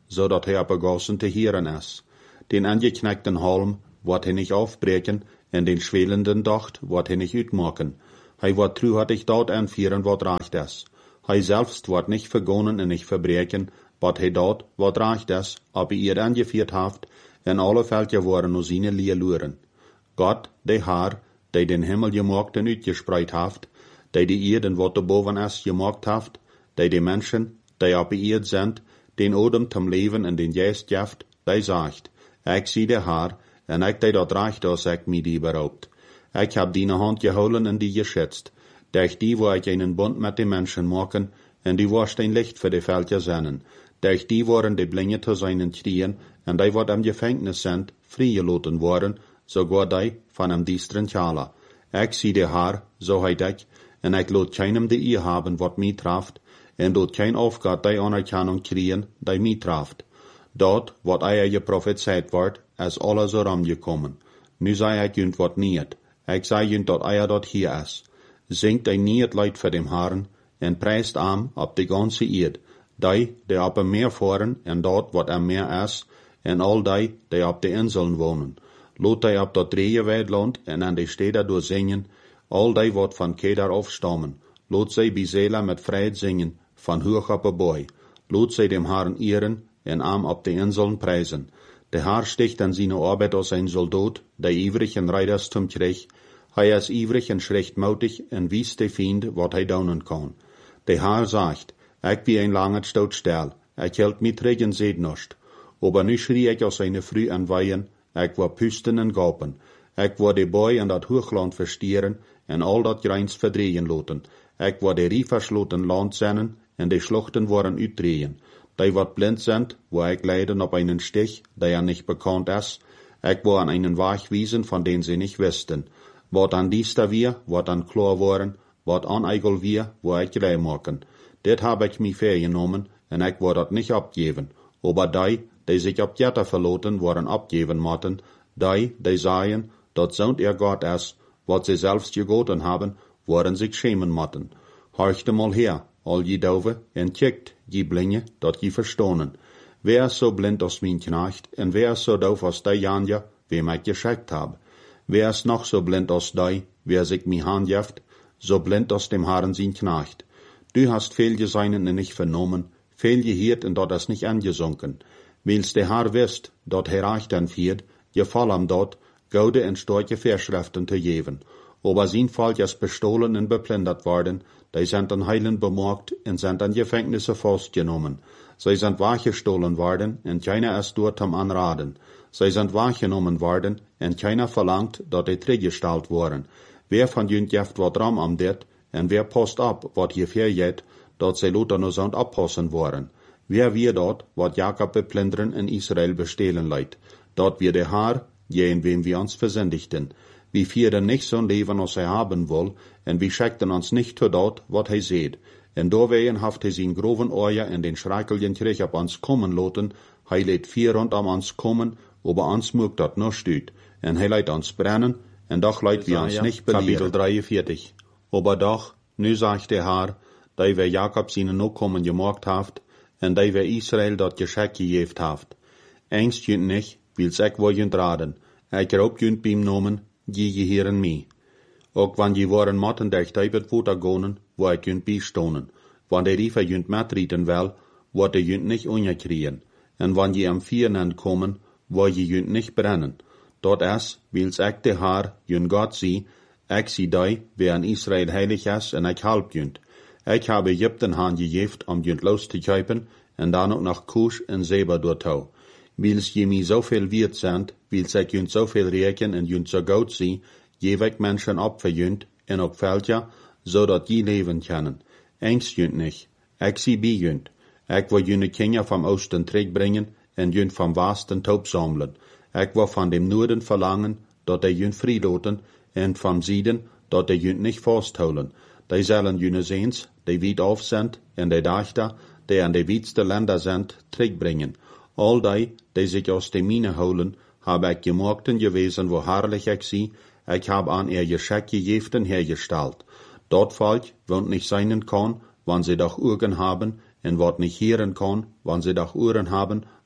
S2: zodat hij begossen te hieren is. Den angeknackten halm wordt hij niet aufbreken, en den schwelenden docht wordt hij niet uitmaken. Hij wordt truhartig dort aanvieren wat recht is. Hij zelfs wordt niet vergonnen en niet verbreken, wat hij dort wat recht is, aber ihr angeviert haft, en alle veldje worden nur seine Leerluren. Gott, de Haar, die den Himmel gemaakt en uitgespreid haft, die die Erden wat erboven is gemaakt haft, die die Menschen, die op de Erd sind, den Odem zum Leben en den Geist jaft, die sagt, ik zie de Haar, en ik die dat recht als ik mij die beraubt. Ik heb die hand gehouden en die geschützt, durch die wo ik einen Bund mit den Menschen maken, en die was ein Licht für die Veldje zennen. Durch die waren die Blinde zu seinen Trien, en die wat im Gefängnis sind, vrijgelaten worden, sogar die van am diesteren Tjala. Ik zie de Haar, so heit ik, en ik laat keinem de Ehe haben, wat mij traft, en laat kein Aufgat die Anerkennung kriegen, die mij traft. Dort, wat eier je prophezeit wordt, is alles erom gekommen. Nu zei ik junt wat niet. Ik zei junt dat eier dat hier is. Zingt ein niet leid voor dem Herrn, en prijst am op de ganze Erd. Die, die op hem meer voeren, en dort wat er meer is, en al die, die op de inseln wonen. Laat die op dat drieën Weidland, en aan de steden door zingen, al die wat van Kedar afstammen. Laat zij Bizela met vrijheid zingen, van hoog op een boy. Laat zij dem Herrn ehren, en am op de inseln prijzen. De Herr sticht an seine Arbeit als ein Soldat, der ivrig en Reiters zum Krieg. Hij is ivrig en schrechtmautig en wies de Fiend wat hij daunen kan. De Herr sagt, ik wie ein langer stout Stel, ik hield mij terug en zeed nost. Aber nu schrie ik als eine Früh an Weihen, ik war pusten en gapen. Ik war de boy en dat hoogland verstieren, en al dat greins verdrehen loten. Ik war de rieversloten land zennen, en de schluchten waren uitdrehen. Die wat blind sind, wo ik leiden op einen Stich, der ja nicht bekannt is. Ik war an einen Weg wiesen, von den sie nicht wisten. Wat an diester wir, wat an klar waren, wat an eigel wir, wo ik rei maken. Dit heb ik mij vergenomen, en ik word dat nicht abgeven. Aber die, die sich op Jetter verloten, worden abgeven motten. Die, die sagen, dat zo'n ihr Gott is, wat sie selbst gegoten haben, worden sich schämen motten. Horchte mal her, al je dove, en kijkt, je blinde, dat je verstonen. Wer is so blind als mijn knecht, en wer is so doof als die Janja, wem ik geschickt heb? Wer is nog so blind als die, wer sich mij handjeft, so blind als dem Herrn zijn knecht? Du hast viel geseinen en nicht vernommen, viel gehiert en dat is nicht angesunken. Wils de Herr wisst, dat hij recht anfiert, je fall am dort, goude en storche Verschriften te geven. Aber sein Volk is bestohlen en beplündert worden, die sind an Heilen bemerkt en sind an Gefängnisse festgenommen. Sie sind weggestohlen worden en keiner ist dort am Anraden. Sie sind weggenommen worden en keiner verlangt, dat die zurückgestellt worden. Wer von jünt jeft wat ram am dit, en wer post ab, wat hier verjet, dat sie loter nur sind abpassen worden. Wer wir dort, wat Jakob beplündern in Israel bestehlen leid. Dort wir der Herr, je in wem wir uns versündigten. Wir vieren nicht so ein Leben, als er haben will, en wir schickten uns nicht zu dort, wat hij seht. En doorwegen haft hij zijn groven oor en den schreikeljen terug op ons kommen loten, hij leed vier rond am ons kommen, aber ons moekt dat nog stuit. En hij leidt ons brennen, en doch leidt wir ons nicht belieren. Kapitel dreiundvierzig. Aber doch, nu sagt der Herr, die wer Jakob seine Nachkommen gemacht haft, en die wer Israel dat Geschenk gegeft haft. Engst jünt nicht, wils ik wo jünt raden. Ik raub jünt beim nomen, je gehieren mij. Ook wann je waren matten durch die Bedwoter gonen, wo ik jünt bijstonen. Wann de riefer jünt matrieten wel, wordt de jünt nicht ungekriegen. En wann je am Vieren kommen, wo je jünt nicht brennen. Dort is, wils ik de Haar, jünt Gott zie, ik zie die, wer an Israel heilig is, en ik help jünt. Ik heb Egypten haan gegeeft om jünt los te kuipen, en dan ook nach Kusch en Seba doortau. Wils je mij zoveel wiert sind, wils ik jünt zoveel reken en jünt zo goed zie, geef ik mensen op voor jünt en op veldja, zodat je leven kunnen. Engst jünt nicht. Ik zie bij jünt. Ik wil jünt Kinder vom Osten terugbrengen en jünt vom Westen taub sammeln. Ik wil van dem Noorden verlangen, dat de jünt vrijloten, en vom Süden, dat de jünt nicht vasthouden. Die zullen jünt eens, die weit auf sind, en die dachter, die an de weitste Länder sind, terugbrengen. Al die, die sich aus de Mine holen, habe ich gemerkten gewesen, wo herrlich ich sie, ich habe an ihr Geschenk gegeben hergestellt. Dort Volk, wohnt nicht sein kann, wann sie doch Augen haben, en wat nicht hören kann, wann sie doch Ohren haben,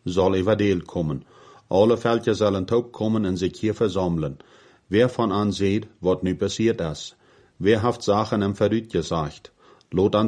S2: soll überdeelt kommen. Alle Völker sollen ook kommen en sich hier versammeln. Wer von an seht, wat nu passiert ist? Wer haft Sachen im Verrüt gesagt? Lot an